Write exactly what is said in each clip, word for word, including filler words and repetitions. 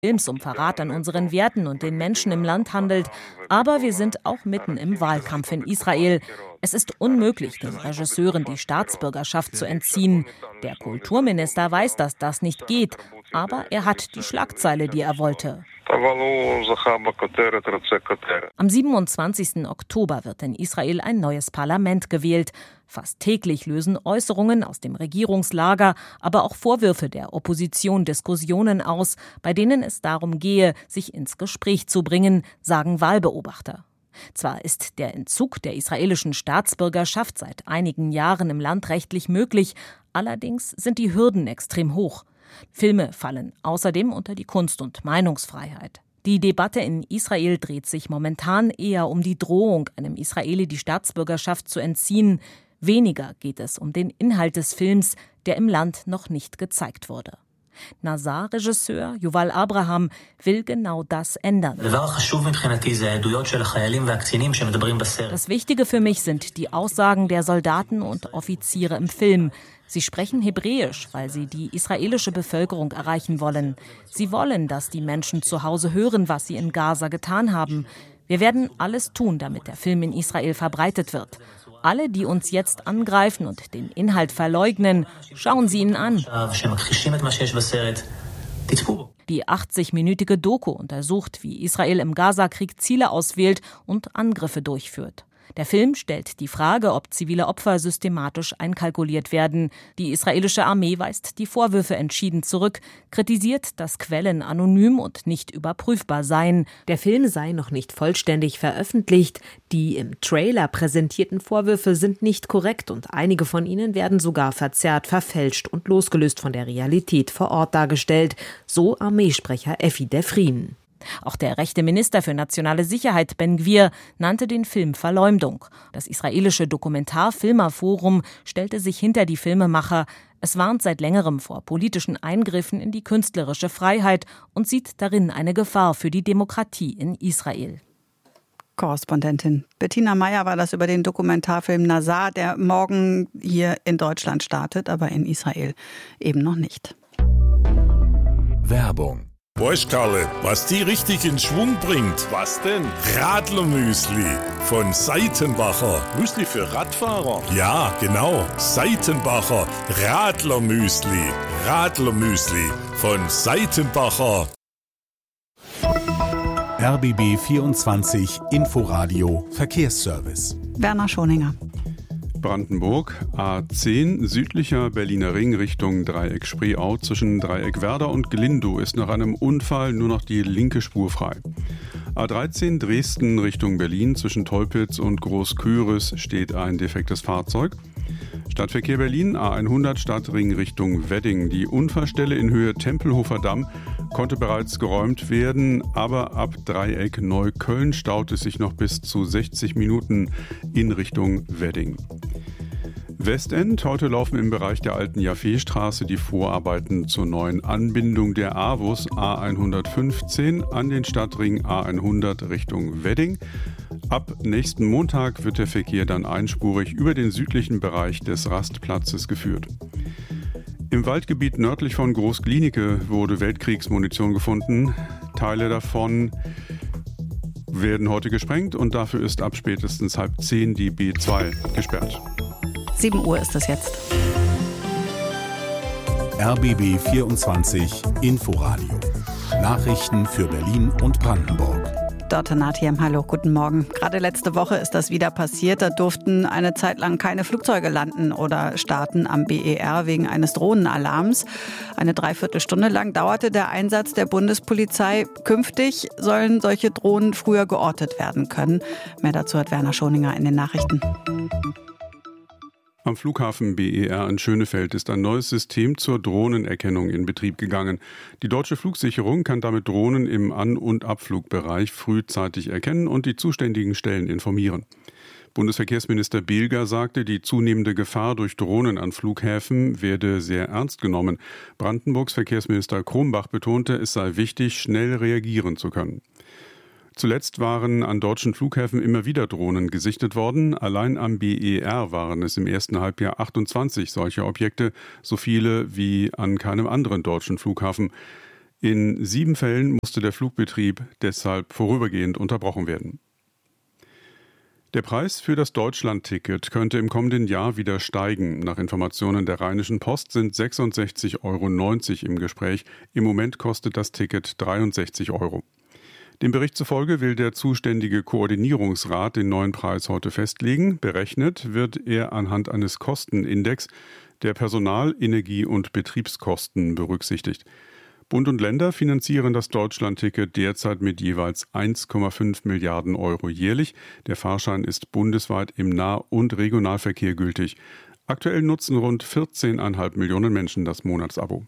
Films um Verrat an unseren Werten und den Menschen im Land handelt. Aber wir sind auch mitten im Wahlkampf in Israel. Es ist unmöglich, den Regisseuren die Staatsbürgerschaft zu entziehen. Der Kulturminister weiß, dass das nicht geht, aber er hat die Schlagzeile, die er wollte. Am siebenundzwanzigsten Oktober wird in Israel ein neues Parlament gewählt. Fast täglich lösen Äußerungen aus dem Regierungslager, aber auch Vorwürfe der Opposition Diskussionen aus, bei denen es darum gehe, sich ins Gespräch zu bringen, sagen Wahlbeobachter. Zwar ist der Entzug der israelischen Staatsbürgerschaft seit einigen Jahren im Land rechtlich möglich, allerdings sind die Hürden extrem hoch. Filme fallen außerdem unter die Kunst- und Meinungsfreiheit. Die Debatte in Israel dreht sich momentan eher um die Drohung, einem Israeli die Staatsbürgerschaft zu entziehen. Weniger geht es um den Inhalt des Films, der im Land noch nicht gezeigt wurde. Nazar-Regisseur Yuval Abraham will genau das ändern. Das Wichtige für mich sind die Aussagen der Soldaten und Offiziere im Film. Sie sprechen Hebräisch, weil sie die israelische Bevölkerung erreichen wollen. Sie wollen, dass die Menschen zu Hause hören, was sie in Gaza getan haben. Wir werden alles tun, damit der Film in Israel verbreitet wird. Alle, die uns jetzt angreifen und den Inhalt verleugnen, schauen Sie ihn an. Die achtzig-minütige Doku untersucht, wie Israel im Gaza-Krieg Ziele auswählt und Angriffe durchführt. Der Film stellt die Frage, ob zivile Opfer systematisch einkalkuliert werden. Die israelische Armee weist die Vorwürfe entschieden zurück, kritisiert, dass Quellen anonym und nicht überprüfbar seien. Der Film sei noch nicht vollständig veröffentlicht. Die im Trailer präsentierten Vorwürfe sind nicht korrekt und einige von ihnen werden sogar verzerrt, verfälscht und losgelöst von der Realität vor Ort dargestellt, so Armeesprecher Effi Defrin. Auch der rechte Minister für nationale Sicherheit Ben-Gvir nannte den Film Verleumdung. Das israelische Dokumentar-Filmer-Forum stellte sich hinter die Filmemacher. Es warnt seit längerem vor politischen Eingriffen in die künstlerische Freiheit und sieht darin eine Gefahr für die Demokratie in Israel. Korrespondentin Bettina Meyer war das über den Dokumentarfilm Nazar, der morgen hier in Deutschland startet, aber in Israel eben noch nicht. Werbung. Bosch, Karle, was die richtig in Schwung bringt. Was denn? Radlermüsli von Seitenbacher. Müsli für Radfahrer? Ja, genau. Seitenbacher Radlermüsli. Radlermüsli von Seitenbacher. R B B vierundzwanzig Inforadio Verkehrsservice. Werner Schoninger. Brandenburg, A zehn, südlicher Berliner Ring Richtung Dreieck Spreeau zwischen Dreieck Werder und Glindow ist nach einem Unfall nur noch die linke Spur frei. A dreizehn, Dresden Richtung Berlin zwischen Teupitz und Großküris steht ein defektes Fahrzeug. Stadtverkehr Berlin, A hundert, Stadtring Richtung Wedding. Die Unfallstelle in Höhe Tempelhofer Damm konnte bereits geräumt werden, aber ab Dreieck Neukölln staut es sich noch bis zu sechzig Minuten in Richtung Wedding. Westend, heute laufen im Bereich der alten Jaffe-Straße die Vorarbeiten zur neuen Anbindung der AWUS A hundertfünfzehn an den Stadtring A hundert Richtung Wedding. Ab nächsten Montag wird der Verkehr dann einspurig über den südlichen Bereich des Rastplatzes geführt. Im Waldgebiet nördlich von Groß-Glienicke wurde Weltkriegsmunition gefunden. Teile davon werden heute gesprengt und dafür ist ab spätestens halb zehn die B zwei gesperrt. sieben Uhr ist es jetzt. R B B vierundzwanzig Inforadio. Nachrichten für Berlin und Brandenburg. Dorte Natiem, hallo, guten Morgen. Gerade letzte Woche ist das wieder passiert. Da durften eine Zeit lang keine Flugzeuge landen oder starten am B E R wegen eines Drohnenalarms. Eine Dreiviertelstunde lang dauerte der Einsatz der Bundespolizei. Künftig sollen solche Drohnen früher geortet werden können. Mehr dazu hat Werner Schoninger in den Nachrichten. Am Flughafen B E R in Schönefeld ist ein neues System zur Drohnenerkennung in Betrieb gegangen. Die deutsche Flugsicherung kann damit Drohnen im An- und Abflugbereich frühzeitig erkennen und die zuständigen Stellen informieren. Bundesverkehrsminister Behlger sagte, die zunehmende Gefahr durch Drohnen an Flughäfen werde sehr ernst genommen. Brandenburgs Verkehrsminister Kronbach betonte, es sei wichtig, schnell reagieren zu können. Zuletzt waren an deutschen Flughäfen immer wieder Drohnen gesichtet worden. Allein am B E R waren es im ersten Halbjahr achtundzwanzig solcher Objekte, so viele wie an keinem anderen deutschen Flughafen. In sieben Fällen musste der Flugbetrieb deshalb vorübergehend unterbrochen werden. Der Preis für das Deutschland-Ticket könnte im kommenden Jahr wieder steigen. Nach Informationen der Rheinischen Post sind sechsundsechzig Euro neunzig im Gespräch. Im Moment kostet das Ticket dreiundsechzig Euro. Dem Bericht zufolge will der zuständige Koordinierungsrat den neuen Preis heute festlegen. Berechnet wird er anhand eines Kostenindex, der Personal-, Energie- und Betriebskosten berücksichtigt. Bund und Länder finanzieren das Deutschland-Ticket derzeit mit jeweils eins Komma fünf Milliarden Euro jährlich. Der Fahrschein ist bundesweit im Nah- und Regionalverkehr gültig. Aktuell nutzen rund vierzehn Komma fünf Millionen Menschen das Monatsabo.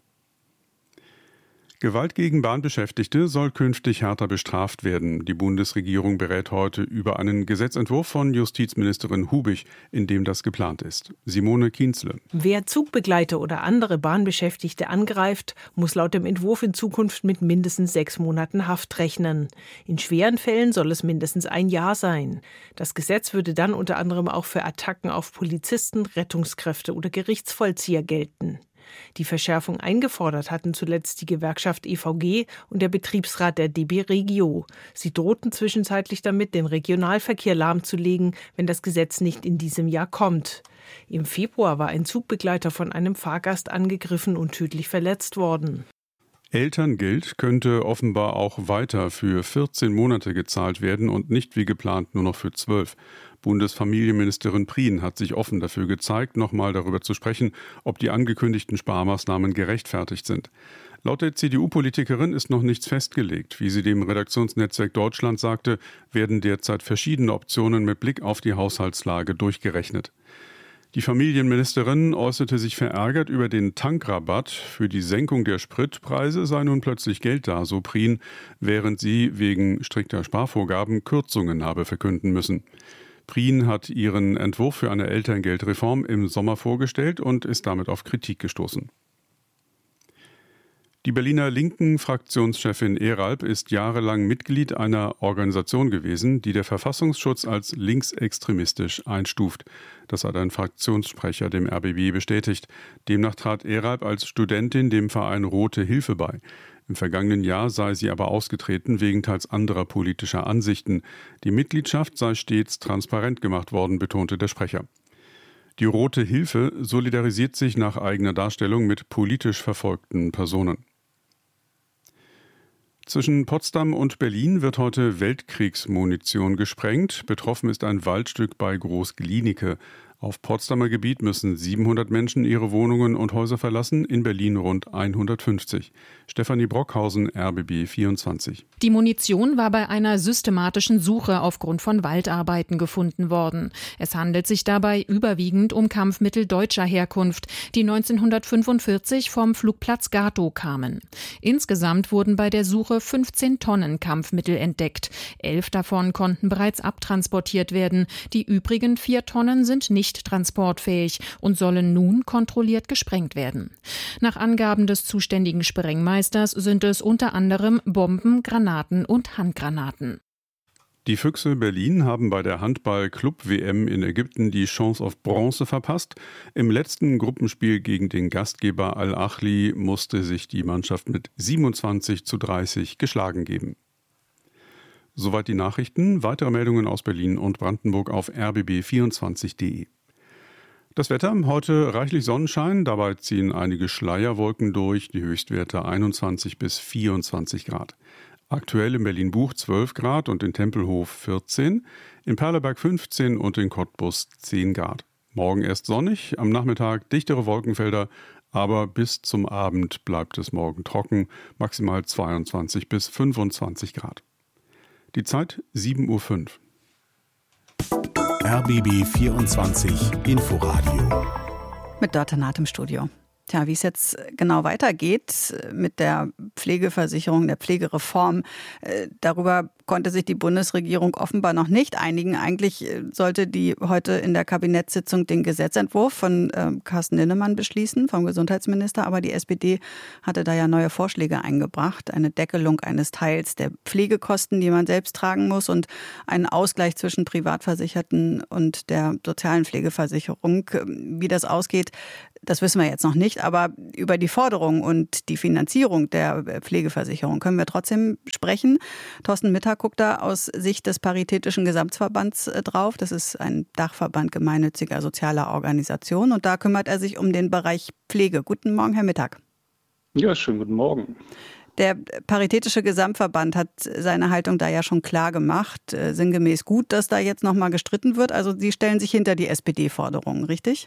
Gewalt gegen Bahnbeschäftigte soll künftig härter bestraft werden. Die Bundesregierung berät heute über einen Gesetzentwurf von Justizministerin Hubig, in dem das geplant ist. Simone Kienzle. Wer Zugbegleiter oder andere Bahnbeschäftigte angreift, muss laut dem Entwurf in Zukunft mit mindestens sechs Monaten Haft rechnen. In schweren Fällen soll es mindestens ein Jahr sein. Das Gesetz würde dann unter anderem auch für Attacken auf Polizisten, Rettungskräfte oder Gerichtsvollzieher gelten. Die Verschärfung eingefordert hatten zuletzt die Gewerkschaft E V G und der Betriebsrat der D B Regio. Sie drohten zwischenzeitlich damit, den Regionalverkehr lahmzulegen, wenn das Gesetz nicht in diesem Jahr kommt. Im Februar war ein Zugbegleiter von einem Fahrgast angegriffen und tödlich verletzt worden. Elterngeld könnte offenbar auch weiter für vierzehn Monate gezahlt werden und nicht wie geplant nur noch für zwölf. Bundesfamilienministerin Prien hat sich offen dafür gezeigt, nochmal darüber zu sprechen, ob die angekündigten Sparmaßnahmen gerechtfertigt sind. Laut der C D U-Politikerin ist noch nichts festgelegt. Wie sie dem Redaktionsnetzwerk Deutschland sagte, werden derzeit verschiedene Optionen mit Blick auf die Haushaltslage durchgerechnet. Die Familienministerin äußerte sich verärgert über den Tankrabatt. Für die Senkung der Spritpreise sei nun plötzlich Geld da, so Prien, während sie wegen strikter Sparvorgaben Kürzungen habe verkünden müssen. Prien hat ihren Entwurf für eine Elterngeldreform im Sommer vorgestellt und ist damit auf Kritik gestoßen. Die Berliner Linken-Fraktionschefin Eralb ist jahrelang Mitglied einer Organisation gewesen, die der Verfassungsschutz als linksextremistisch einstuft. Das hat ein Fraktionssprecher dem R B B bestätigt. Demnach trat Eralb als Studentin dem Verein Rote Hilfe bei. Im vergangenen Jahr sei sie aber ausgetreten wegen teils anderer politischer Ansichten. Die Mitgliedschaft sei stets transparent gemacht worden, betonte der Sprecher. Die Rote Hilfe solidarisiert sich nach eigener Darstellung mit politisch verfolgten Personen. Zwischen Potsdam und Berlin wird heute Weltkriegsmunition gesprengt. Betroffen ist ein Waldstück bei Groß-Glienicke. Auf Potsdamer Gebiet müssen siebenhundert Menschen ihre Wohnungen und Häuser verlassen, in Berlin rund hundertfünfzig. Stefanie Brockhausen, R B B vierundzwanzig. Die Munition war bei einer systematischen Suche aufgrund von Waldarbeiten gefunden worden. Es handelt sich dabei überwiegend um Kampfmittel deutscher Herkunft, die neunzehnhundertfünfundvierzig vom Flugplatz Gatow kamen. Insgesamt wurden bei der Suche fünfzehn Tonnen Kampfmittel entdeckt. Elf davon konnten bereits abtransportiert werden. Die übrigen vier Tonnen sind nicht transportfähig und sollen nun kontrolliert gesprengt werden. Nach Angaben des zuständigen Sprengmeisters sind es unter anderem Bomben, Granaten und Handgranaten. Die Füchse Berlin haben bei der Handball-Club-W M in Ägypten die Chance auf Bronze verpasst. Im letzten Gruppenspiel gegen den Gastgeber Al-Ahly musste sich die Mannschaft mit siebenundzwanzig zu dreißig geschlagen geben. Soweit die Nachrichten. Weitere Meldungen aus Berlin und Brandenburg auf r b b vierundzwanzig punkt d e. Das Wetter, heute reichlich Sonnenschein, dabei ziehen einige Schleierwolken durch, die Höchstwerte einundzwanzig bis vierundzwanzig Grad. Aktuell in Berlin-Buch zwölf Grad und in Tempelhof vierzehn, in Perleberg fünfzehn und in Cottbus zehn Grad. Morgen erst sonnig, am Nachmittag dichtere Wolkenfelder, aber bis zum Abend bleibt es morgen trocken, maximal zweiundzwanzig bis fünfundzwanzig Grad. Die Zeit sieben Uhr fünf. R B B vierundzwanzig Inforadio. Mit Dörte Naht im Studio. Tja, wie es jetzt genau weitergeht mit der Pflegeversicherung, der Pflegereform, darüber konnte sich die Bundesregierung offenbar noch nicht einigen. Eigentlich sollte die heute in der Kabinettssitzung den Gesetzentwurf von äh, Carsten Linnemann beschließen, vom Gesundheitsminister. Aber die S P D hatte da ja neue Vorschläge eingebracht. Eine Deckelung eines Teils der Pflegekosten, die man selbst tragen muss, und einen Ausgleich zwischen Privatversicherten und der sozialen Pflegeversicherung. Wie das ausgeht, Das wissen wir jetzt noch nicht, aber über die Forderung und die Finanzierung der Pflegeversicherung können wir trotzdem sprechen. Thorsten Mittag guckt da aus Sicht des Paritätischen Gesamtverbands drauf. Das ist ein Dachverband gemeinnütziger sozialer Organisationen und da kümmert er sich um den Bereich Pflege. Guten Morgen, Herr Mittag. Ja, schönen guten Morgen. Der Paritätische Gesamtverband hat seine Haltung da ja schon klar gemacht. Sinngemäß gut, dass da jetzt nochmal gestritten wird. Also Sie stellen sich hinter die S P D-Forderungen, richtig?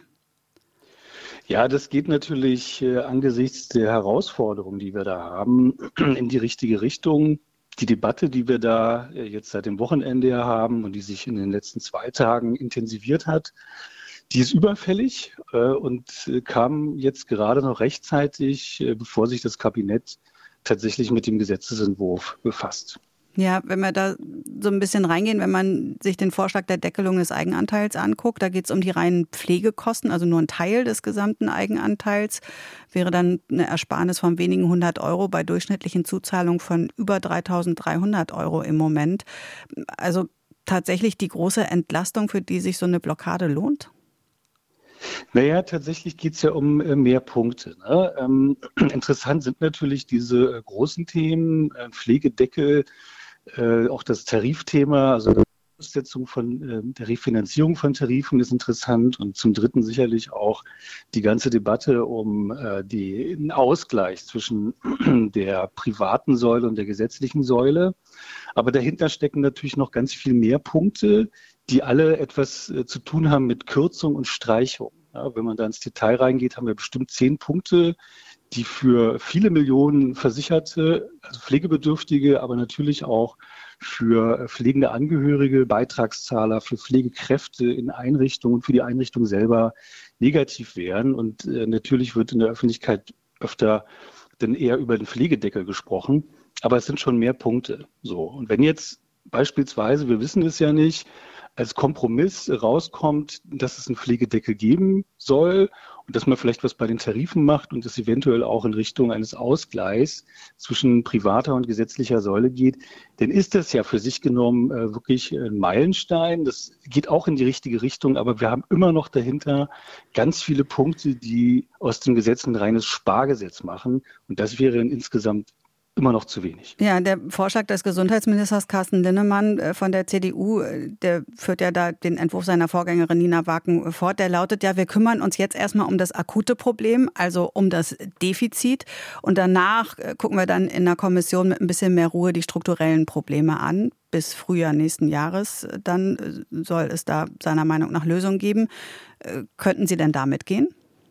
Ja, das geht natürlich äh, angesichts der Herausforderungen, die wir da haben, in die richtige Richtung. Die Debatte, die wir da äh, jetzt seit dem Wochenende haben und die sich in den letzten zwei Tagen intensiviert hat, die ist überfällig äh, und äh, kam jetzt gerade noch rechtzeitig, äh, bevor sich das Kabinett tatsächlich mit dem Gesetzesentwurf befasst. Ja, wenn wir da so ein bisschen reingehen, wenn man sich den Vorschlag der Deckelung des Eigenanteils anguckt, da geht es um die reinen Pflegekosten, also nur ein Teil des gesamten Eigenanteils, wäre dann eine Ersparnis von wenigen hundert Euro bei durchschnittlichen Zuzahlungen von über dreitausenddreihundert Euro im Moment. Also tatsächlich die große Entlastung, für die sich so eine Blockade lohnt? Naja, tatsächlich geht es ja um äh, mehr Punkte. Ne? Ähm, interessant sind natürlich diese äh, großen Themen, äh, Pflegedeckel, äh, auch das Tarifthema, also die Aussetzung von äh, der Refinanzierung von Tarifen ist interessant und zum Dritten sicherlich auch die ganze Debatte um äh, die, den Ausgleich zwischen der privaten Säule und der gesetzlichen Säule. Aber dahinter stecken natürlich noch ganz viel mehr Punkte, die alle etwas äh, zu tun haben mit Kürzung und Streichung. Ja, wenn man da ins Detail reingeht, haben wir bestimmt zehn Punkte, die für viele Millionen Versicherte, also Pflegebedürftige, aber natürlich auch für pflegende Angehörige, Beitragszahler, für Pflegekräfte in Einrichtungen, für die Einrichtung selber negativ wären. Und äh, natürlich wird in der Öffentlichkeit öfter dann eher über den Pflegedeckel gesprochen. Aber es sind schon mehr Punkte. So. Und wenn jetzt beispielsweise, wir wissen es ja nicht, als Kompromiss rauskommt, dass es einen Pflegedeckel geben soll und dass man vielleicht was bei den Tarifen macht und es eventuell auch in Richtung eines Ausgleichs zwischen privater und gesetzlicher Säule geht, dann ist das ja für sich genommen äh, wirklich ein Meilenstein. Das geht auch in die richtige Richtung, aber wir haben immer noch dahinter ganz viele Punkte, die aus dem Gesetz ein reines Spargesetz machen und das wäre insgesamt immer noch zu wenig. Ja, der Vorschlag des Gesundheitsministers Carsten Linnemann von der C D U, der führt ja da den Entwurf seiner Vorgängerin Nina Waken fort. Der lautet ja, wir kümmern uns jetzt erstmal um das akute Problem, also um das Defizit. Und danach gucken wir dann in der Kommission mit ein bisschen mehr Ruhe die strukturellen Probleme an. Bis Frühjahr nächsten Jahres, dann soll es da seiner Meinung nach Lösungen geben. Könnten Sie denn damit gehen?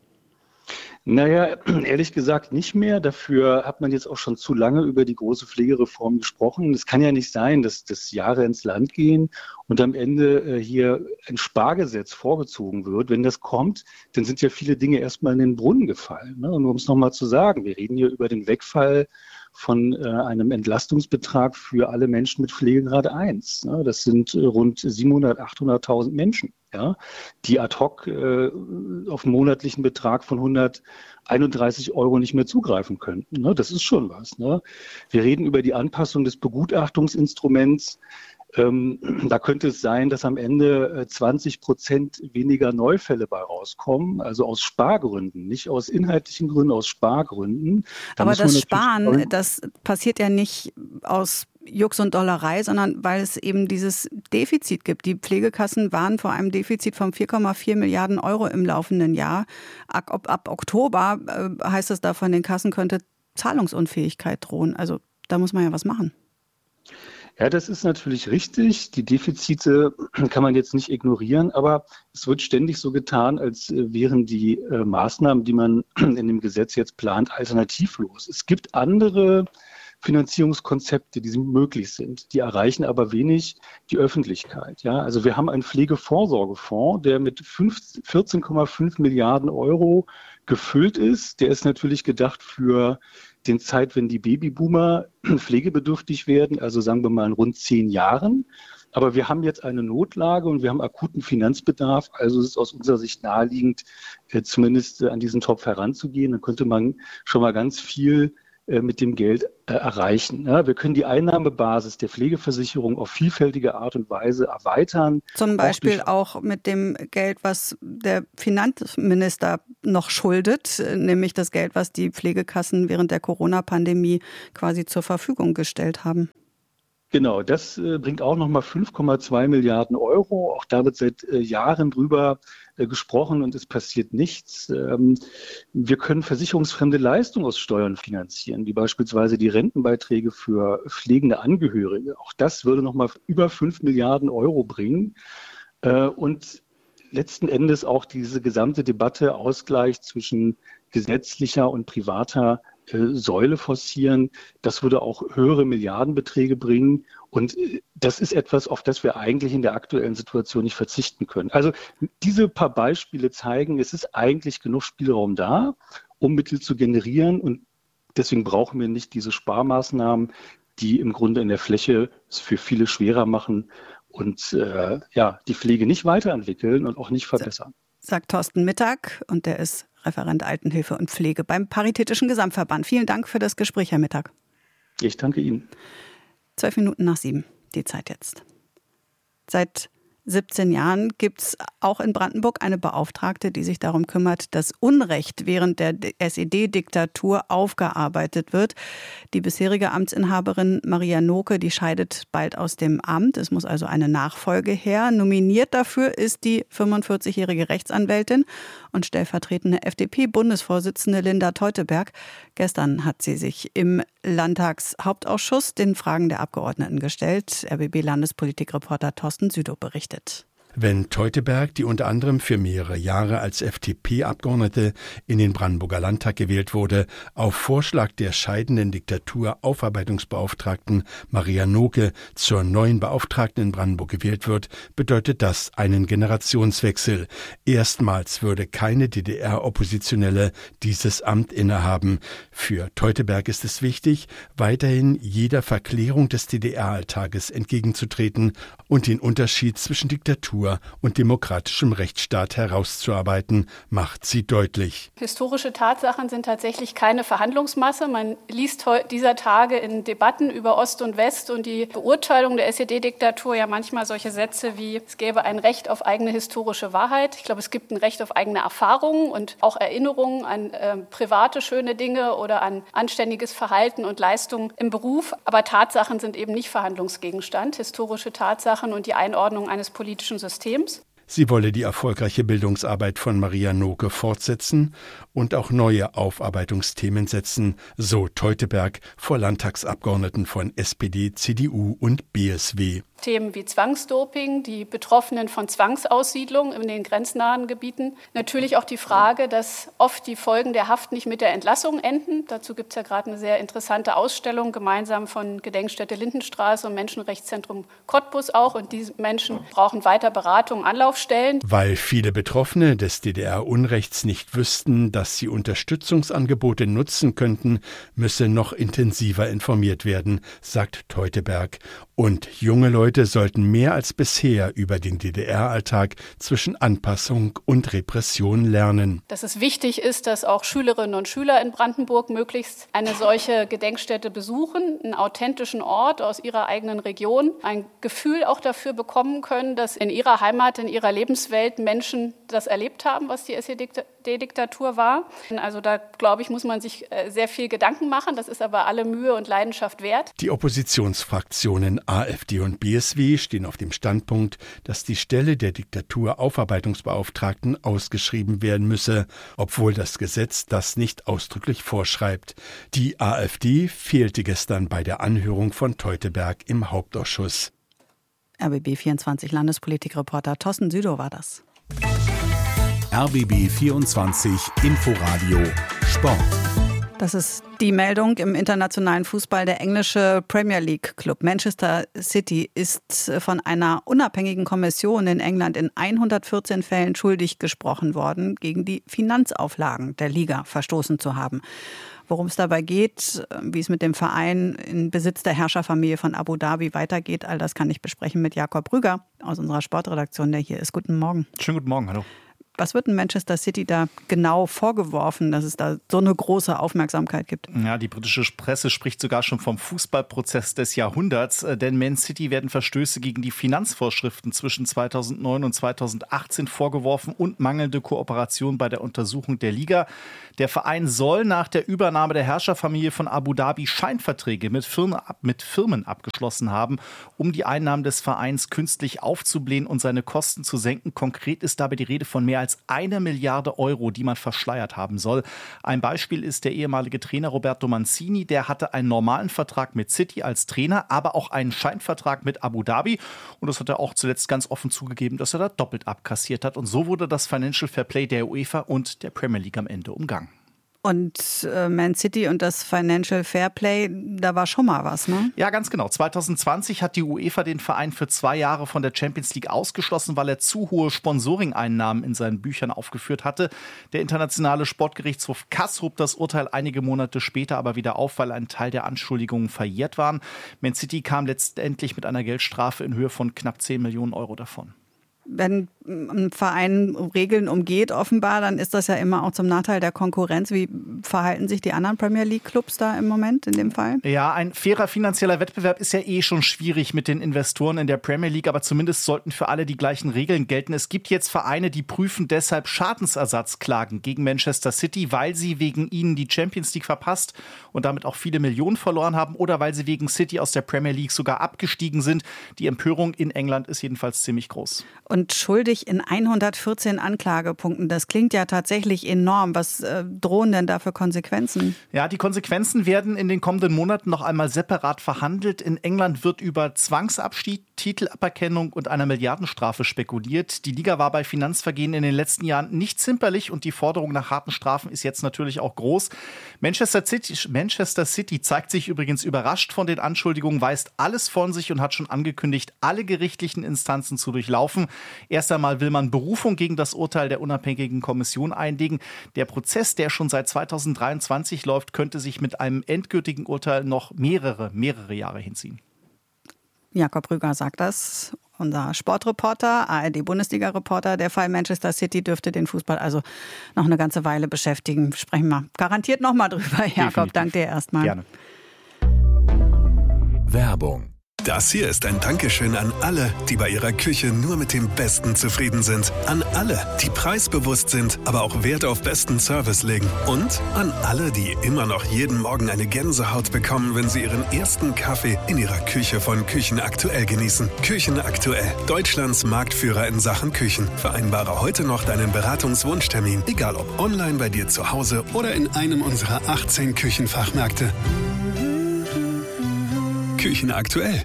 Naja, ehrlich gesagt nicht mehr. Dafür hat man jetzt auch schon zu lange über die große Pflegereform gesprochen. Es kann ja nicht sein, dass das Jahre ins Land gehen und am Ende äh, hier ein Spargesetz vorgezogen wird. Wenn das kommt, dann sind ja viele Dinge erstmal in den Brunnen gefallen. Ne? Und um es nochmal zu sagen, wir reden hier über den Wegfall von äh, einem Entlastungsbetrag für alle Menschen mit Pflegegrad eins. Ne? Das sind äh, rund siebenhundert, achthunderttausend Menschen, ja, die ad hoc äh, auf einen monatlichen Betrag von hunderteinunddreißig Euro nicht mehr zugreifen könnten. Ne? Das ist schon was. Ne? Wir reden über die Anpassung des Begutachtungsinstruments. Ähm, da könnte es sein, dass am Ende äh, zwanzig Prozent weniger Neufälle bei rauskommen, also aus Spargründen, nicht aus inhaltlichen Gründen, aus Spargründen. Da Aber das Sparen, das passiert ja nicht aus Jux und Dollerei, sondern weil es eben dieses Defizit gibt. Die Pflegekassen waren vor einem Defizit von vier Komma vier Milliarden Euro im laufenden Jahr. Ab, ab Oktober äh, heißt es da von den Kassen, könnte Zahlungsunfähigkeit drohen. Also da muss man ja was machen. Ja, das ist natürlich richtig. Die Defizite kann man jetzt nicht ignorieren, aber es wird ständig so getan, als wären die äh, Maßnahmen, die man in dem Gesetz jetzt plant, alternativlos. Es gibt andere Finanzierungskonzepte, die möglich sind. Die erreichen aber wenig die Öffentlichkeit. Ja, also wir haben einen Pflegevorsorgefonds, der mit vierzehn Komma fünf Milliarden Euro gefüllt ist. Der ist natürlich gedacht für den Zeit, wenn die Babyboomer pflegebedürftig werden, also sagen wir mal in rund zehn Jahren. Aber wir haben jetzt eine Notlage und wir haben akuten Finanzbedarf. Also es ist aus unserer Sicht naheliegend, äh, zumindest äh, an diesen Topf heranzugehen. Dann könnte man schon mal ganz viel mit dem Geld äh, erreichen. Ja, wir können die Einnahmebasis der Pflegeversicherung auf vielfältige Art und Weise erweitern. Zum Beispiel auch, auch mit dem Geld, was der Finanzminister noch schuldet, nämlich das Geld, was die Pflegekassen während der Corona-Pandemie quasi zur Verfügung gestellt haben. Genau, das äh, bringt auch nochmal fünf Komma zwei Milliarden Euro. Auch da wird seit äh, Jahren drüber äh, gesprochen und es passiert nichts. Ähm, wir können versicherungsfremde Leistungen aus Steuern finanzieren, wie beispielsweise die Rentenbeiträge für pflegende Angehörige. Auch das würde nochmal über fünf Milliarden Euro bringen. Äh, und letzten Endes auch diese gesamte Debatte Ausgleich zwischen gesetzlicher und privater Säule forcieren. Das würde auch höhere Milliardenbeträge bringen. Und das ist etwas, auf das wir eigentlich in der aktuellen Situation nicht verzichten können. Also diese paar Beispiele zeigen, es ist eigentlich genug Spielraum da, um Mittel zu generieren. Und deswegen brauchen wir nicht diese Sparmaßnahmen, die im Grunde in der Fläche es für viele schwerer machen und äh, ja, die Pflege nicht weiterentwickeln und auch nicht verbessern. Sagt Thorsten Mittag, und der ist Referent Altenhilfe und Pflege beim Paritätischen Gesamtverband. Vielen Dank für das Gespräch, Herr Mittag. Ich danke Ihnen. Zwölf Minuten nach sieben, die Zeit jetzt. Seit siebzehn Jahren gibt es auch in Brandenburg eine Beauftragte, die sich darum kümmert, dass Unrecht während der S E D-Diktatur aufgearbeitet wird. Die bisherige Amtsinhaberin Maria Noke, die scheidet bald aus dem Amt. Es muss also eine Nachfolge her. Nominiert dafür ist die fünfundvierzigjährige Rechtsanwältin und stellvertretende F D P-Bundesvorsitzende Linda Teuteberg. Gestern hat sie sich im Landtagshauptausschuss den Fragen der Abgeordneten gestellt. R B B-Landespolitikreporter Thorsten Südow berichtet. Wenn Teuteberg, die unter anderem für mehrere Jahre als F D P-Abgeordnete in den Brandenburger Landtag gewählt wurde, auf Vorschlag der scheidenden Diktatur-Aufarbeitungsbeauftragten Maria Noke zur neuen Beauftragten in Brandenburg gewählt wird, bedeutet das einen Generationswechsel. Erstmals würde keine D D R-Oppositionelle dieses Amt innehaben. Für Teuteberg ist es wichtig, weiterhin jeder Verklärung des D D R-Alltages entgegenzutreten und den Unterschied zwischen Diktatur und demokratischem Rechtsstaat herauszuarbeiten, macht sie deutlich. Historische Tatsachen sind tatsächlich keine Verhandlungsmasse. Man liest dieser Tage in Debatten über Ost und West und die Beurteilung der S E D-Diktatur ja manchmal solche Sätze wie, es gäbe ein Recht auf eigene historische Wahrheit. Ich glaube, es gibt ein Recht auf eigene Erfahrungen und auch Erinnerungen an äh, private schöne Dinge oder an anständiges Verhalten und Leistung im Beruf. Aber Tatsachen sind eben nicht Verhandlungsgegenstand. Historische Tatsachen und die Einordnung eines politischen Systems. Sie wolle die erfolgreiche Bildungsarbeit von Maria Noke fortsetzen und auch neue Aufarbeitungsthemen setzen, so Teuteberg vor Landtagsabgeordneten von S P D, C D U und B S W. Themen wie Zwangsdoping, die Betroffenen von Zwangsaussiedlung in den grenznahen Gebieten. Natürlich auch die Frage, dass oft die Folgen der Haft nicht mit der Entlassung enden. Dazu gibt es ja gerade eine sehr interessante Ausstellung, gemeinsam von Gedenkstätte Lindenstraße und Menschenrechtszentrum Cottbus auch. Und diese Menschen brauchen weiter Beratung, Anlaufstellen. Weil viele Betroffene des D D R-Unrechts nicht wüssten, dass sie Unterstützungsangebote nutzen könnten, müsse noch intensiver informiert werden, sagt Teuteberg. Und junge Leute sollten mehr als bisher über den D D R-Alltag zwischen Anpassung und Repression lernen. Dass es wichtig ist, dass auch Schülerinnen und Schüler in Brandenburg möglichst eine solche Gedenkstätte besuchen, einen authentischen Ort aus ihrer eigenen Region, ein Gefühl auch dafür bekommen können, dass in ihrer Heimat, in ihrer Lebenswelt Menschen das erlebt haben, was die S E D-Diktatur war. Also da, glaube ich, muss man sich sehr viel Gedanken machen. Das ist aber alle Mühe und Leidenschaft wert. Die Oppositionsfraktionen A f D und B S W stehen auf dem Standpunkt, dass die Stelle der Diktatur-Aufarbeitungsbeauftragten ausgeschrieben werden müsse, obwohl das Gesetz das nicht ausdrücklich vorschreibt. Die A f D fehlte gestern bei der Anhörung von Teuteberg im Hauptausschuss. R B B vierundzwanzig Landespolitikreporter Thorsten Südow war das. R B B vierundzwanzig Inforadio Sport. Das ist die Meldung im internationalen Fußball. Der englische Premier League Club Manchester City ist von einer unabhängigen Kommission in England in hundertvierzehn Fällen schuldig gesprochen worden, gegen die Finanzauflagen der Liga verstoßen zu haben. Worum es dabei geht, wie es mit dem Verein in Besitz der Herrscherfamilie von Abu Dhabi weitergeht, all das kann ich besprechen mit Jakob Rüger aus unserer Sportredaktion, der hier ist. Guten Morgen. Schönen guten Morgen, hallo. Was wird denn Manchester City da genau vorgeworfen, dass es da so eine große Aufmerksamkeit gibt? Ja, die britische Presse spricht sogar schon vom Fußballprozess des Jahrhunderts, denn Man City werden Verstöße gegen die Finanzvorschriften zwischen zweitausendneun und zweitausendachtzehn vorgeworfen und mangelnde Kooperation bei der Untersuchung der Liga. Der Verein soll nach der Übernahme der Herrscherfamilie von Abu Dhabi Scheinverträge mit Firmen, mit Firmen abgeschlossen haben, um die Einnahmen des Vereins künstlich aufzublähen und seine Kosten zu senken. Konkret ist dabei die Rede von mehr als als eine Milliarde Euro, die man verschleiert haben soll. Ein Beispiel ist der ehemalige Trainer Roberto Mancini. Der hatte einen normalen Vertrag mit City als Trainer, aber auch einen Scheinvertrag mit Abu Dhabi. Und das hat er auch zuletzt ganz offen zugegeben, dass er da doppelt abkassiert hat. Und so wurde das Financial Fair Play der UEFA und der Premier League am Ende umgangen. Und äh, Man City und das Financial Fair Play, da war schon mal was, ne? Ja, ganz genau. zwanzig zwanzig hat die UEFA den Verein für zwei Jahre von der Champions League ausgeschlossen, weil er zu hohe Sponsoring-Einnahmen in seinen Büchern aufgeführt hatte. Der internationale Sportgerichtshof C A S hob das Urteil einige Monate später aber wieder auf, weil ein Teil der Anschuldigungen verjährt waren. Man City kam letztendlich mit einer Geldstrafe in Höhe von knapp zehn Millionen Euro davon. Wenn ein Verein Regeln umgeht, offenbar, dann ist das ja immer auch zum Nachteil der Konkurrenz. Wie verhalten sich die anderen Premier League Clubs da im Moment in dem Fall? Ja, ein fairer finanzieller Wettbewerb ist ja eh schon schwierig mit den Investoren in der Premier League, aber zumindest sollten für alle die gleichen Regeln gelten. Es gibt jetzt Vereine, die prüfen deshalb Schadensersatzklagen gegen Manchester City, weil sie wegen ihnen die Champions League verpasst und damit auch viele Millionen verloren haben oder weil sie wegen City aus der Premier League sogar abgestiegen sind. Die Empörung in England ist jedenfalls ziemlich groß. Und schuldig in hundertvierzehn Anklagepunkten. Das klingt ja tatsächlich enorm. Was äh, drohen denn da für Konsequenzen? Ja, die Konsequenzen werden in den kommenden Monaten noch einmal separat verhandelt. In England wird über Zwangsabschied, Titelaberkennung und einer Milliardenstrafe spekuliert. Die Liga war bei Finanzvergehen in den letzten Jahren nicht zimperlich und die Forderung nach harten Strafen ist jetzt natürlich auch groß. Manchester City, Manchester City zeigt sich übrigens überrascht von den Anschuldigungen, weist alles von sich und hat schon angekündigt, alle gerichtlichen Instanzen zu durchlaufen. Erst einmal will man Berufung gegen das Urteil der unabhängigen Kommission einlegen. Der Prozess, der schon seit zweitausenddreiundzwanzig läuft, könnte sich mit einem endgültigen Urteil noch mehrere, mehrere Jahre hinziehen. Jakob Rüger sagt das, unser Sportreporter, A R D-Bundesliga-Reporter. Der Fall Manchester City dürfte den Fußball also noch eine ganze Weile beschäftigen. Sprechen wir garantiert noch mal drüber, Jakob. Danke dir erstmal. Gerne. Werbung. Das hier ist ein Dankeschön an alle, die bei ihrer Küche nur mit dem Besten zufrieden sind. An alle, die preisbewusst sind, aber auch Wert auf besten Service legen. Und an alle, die immer noch jeden Morgen eine Gänsehaut bekommen, wenn sie ihren ersten Kaffee in ihrer Küche von Küchen Aktuell genießen. Küchen Aktuell, Deutschlands Marktführer in Sachen Küchen. Vereinbare heute noch deinen Beratungswunschtermin, egal ob online bei dir zu Hause oder in einem unserer achtzehn Küchenfachmärkte. Küchen Aktuell.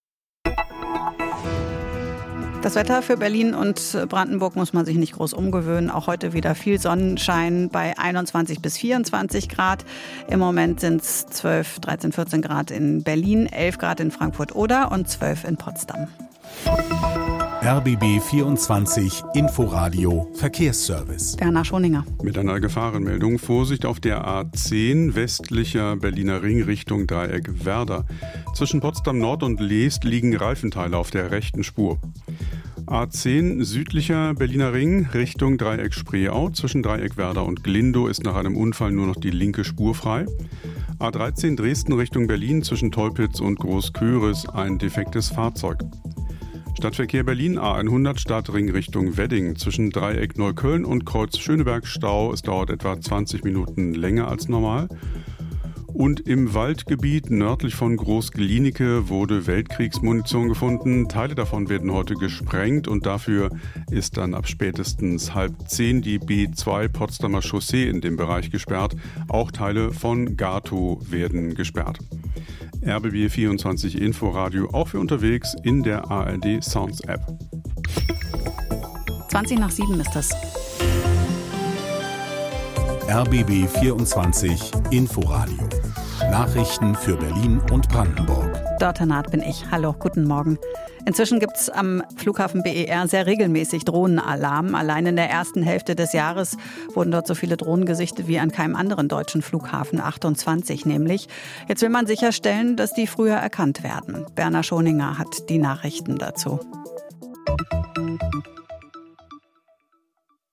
Das Wetter für Berlin und Brandenburg muss man sich nicht groß umgewöhnen. Auch heute wieder viel Sonnenschein bei einundzwanzig bis vierundzwanzig Grad. Im Moment sind es zwölf, dreizehn, vierzehn Grad in Berlin, elf Grad in Frankfurt-Oder und zwölf in Potsdam. R B B vierundzwanzig Inforadio Verkehrsservice. Werner Schoninger. Mit einer Gefahrenmeldung. Vorsicht auf der A zehn westlicher Berliner Ring Richtung Dreieck Werder. Zwischen Potsdam Nord und Leest liegen Reifenteile auf der rechten Spur. A zehn südlicher Berliner Ring Richtung Dreieck Spreeau. Zwischen Dreieck Werder und Glindow ist nach einem Unfall nur noch die linke Spur frei. A dreizehn Dresden Richtung Berlin zwischen Teupitz und Großköris ein defektes Fahrzeug. Stadtverkehr Berlin A hundert Stadtring Richtung Wedding zwischen Dreieck Neukölln und Kreuz Schöneberg Stau. Es dauert etwa zwanzig Minuten länger als normal. Und im Waldgebiet nördlich von Groß-Glienicke wurde Weltkriegsmunition gefunden. Teile davon werden heute gesprengt und dafür ist dann ab spätestens halb zehn die B zwei Potsdamer Chaussee in dem Bereich gesperrt. Auch Teile von Gatow werden gesperrt. R B B vierundzwanzig Inforadio auch für unterwegs in der A R D Sounds App. zwanzig nach sieben ist das. R B B vierundzwanzig Inforadio. Nachrichten für Berlin und Brandenburg. Dörte Naht bin ich. Hallo, guten Morgen. Inzwischen gibt es am Flughafen B E R sehr regelmäßig Drohnenalarm. Allein in der ersten Hälfte des Jahres wurden dort so viele Drohnen gesichtet wie an keinem anderen deutschen Flughafen, achtundzwanzig nämlich. Jetzt will man sicherstellen, dass die früher erkannt werden. Werner Schoninger hat die Nachrichten dazu.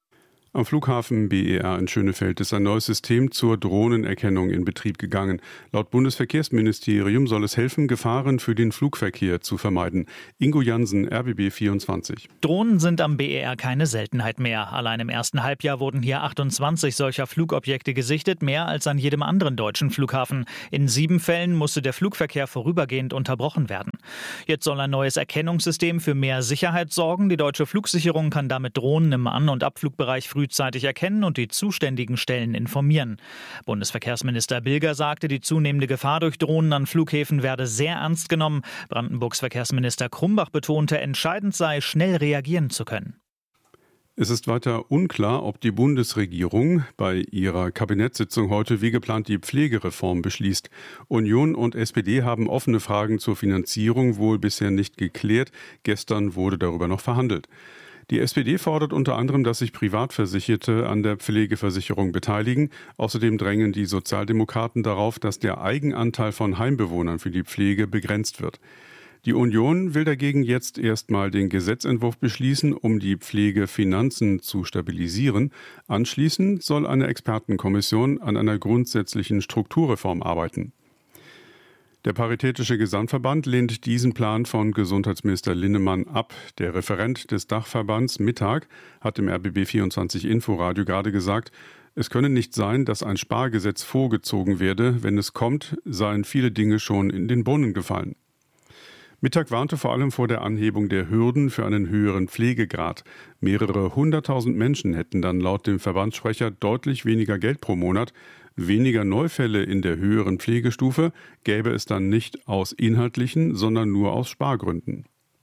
Am Flughafen B E R in Schönefeld ist ein neues System zur Drohnenerkennung in Betrieb gegangen. Laut Bundesverkehrsministerium soll es helfen, Gefahren für den Flugverkehr zu vermeiden. Ingo Jansen, R B B vierundzwanzig. Drohnen sind am B E R keine Seltenheit mehr. Allein im ersten Halbjahr wurden hier achtundzwanzig solcher Flugobjekte gesichtet, mehr als an jedem anderen deutschen Flughafen. In sieben Fällen musste der Flugverkehr vorübergehend unterbrochen werden. Jetzt soll ein neues Erkennungssystem für mehr Sicherheit sorgen. Die deutsche Flugsicherung kann damit Drohnen im An- und Abflugbereich frühzeitig erkennen und die zuständigen Stellen informieren. Bundesverkehrsminister Bilger sagte, die zunehmende Gefahr durch Drohnen an Flughäfen werde sehr ernst genommen. Brandenburgs Verkehrsminister Krumbach betonte, entscheidend sei, schnell reagieren zu können. Es ist weiter unklar, ob die Bundesregierung bei ihrer Kabinettssitzung heute wie geplant die Pflegereform beschließt. Union und S P D haben offene Fragen zur Finanzierung wohl bisher nicht geklärt. Gestern wurde darüber noch verhandelt. Die S P D fordert unter anderem, dass sich Privatversicherte an der Pflegeversicherung beteiligen. Außerdem drängen die Sozialdemokraten darauf, dass der Eigenanteil von Heimbewohnern für die Pflege begrenzt wird. Die Union will dagegen jetzt erstmal den Gesetzentwurf beschließen, um die Pflegefinanzen zu stabilisieren. Anschließend soll eine Expertenkommission an einer grundsätzlichen Strukturreform arbeiten. Der Paritätische Gesamtverband lehnt diesen Plan von Gesundheitsminister Linnemann ab. Der Referent des Dachverbands Mittag hat im R B B vierundzwanzig Inforadio gerade gesagt, es könne nicht sein, dass ein Spargesetz vorgezogen werde. Wenn es kommt, seien viele Dinge schon in den Brunnen gefallen. Mittag warnte vor allem vor der Anhebung der Hürden für einen höheren Pflegegrad. Mehrere hunderttausend Menschen hätten dann laut dem Verbandssprecher deutlich weniger Geld pro Monat. Weniger Neufälle in der höheren Pflegestufe gäbe es dann nicht aus inhaltlichen, sondern nur aus Spargründen.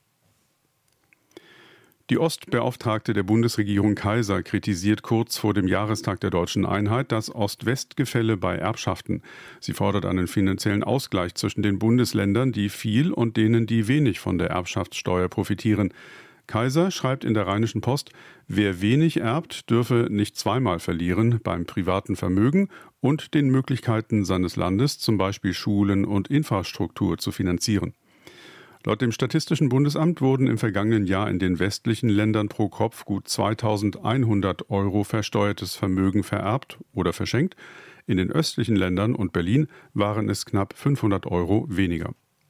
Die Ostbeauftragte der Bundesregierung Kaiser kritisiert kurz vor dem Jahrestag der Deutschen Einheit das Ost-West-Gefälle bei Erbschaften. Sie fordert einen finanziellen Ausgleich zwischen den Bundesländern, die viel und denen, die wenig von der Erbschaftssteuer profitieren. Kaiser schreibt in der Rheinischen Post, wer wenig erbt, dürfe nicht zweimal verlieren, beim privaten Vermögen und den Möglichkeiten seines Landes, zum Beispiel Schulen und Infrastruktur zu finanzieren. Laut dem Statistischen Bundesamt wurden im vergangenen Jahr in den westlichen Ländern pro Kopf gut zweitausendeinhundert Euro versteuertes Vermögen vererbt oder verschenkt. In den östlichen Ländern und Berlin waren es knapp fünfhundert Euro weniger.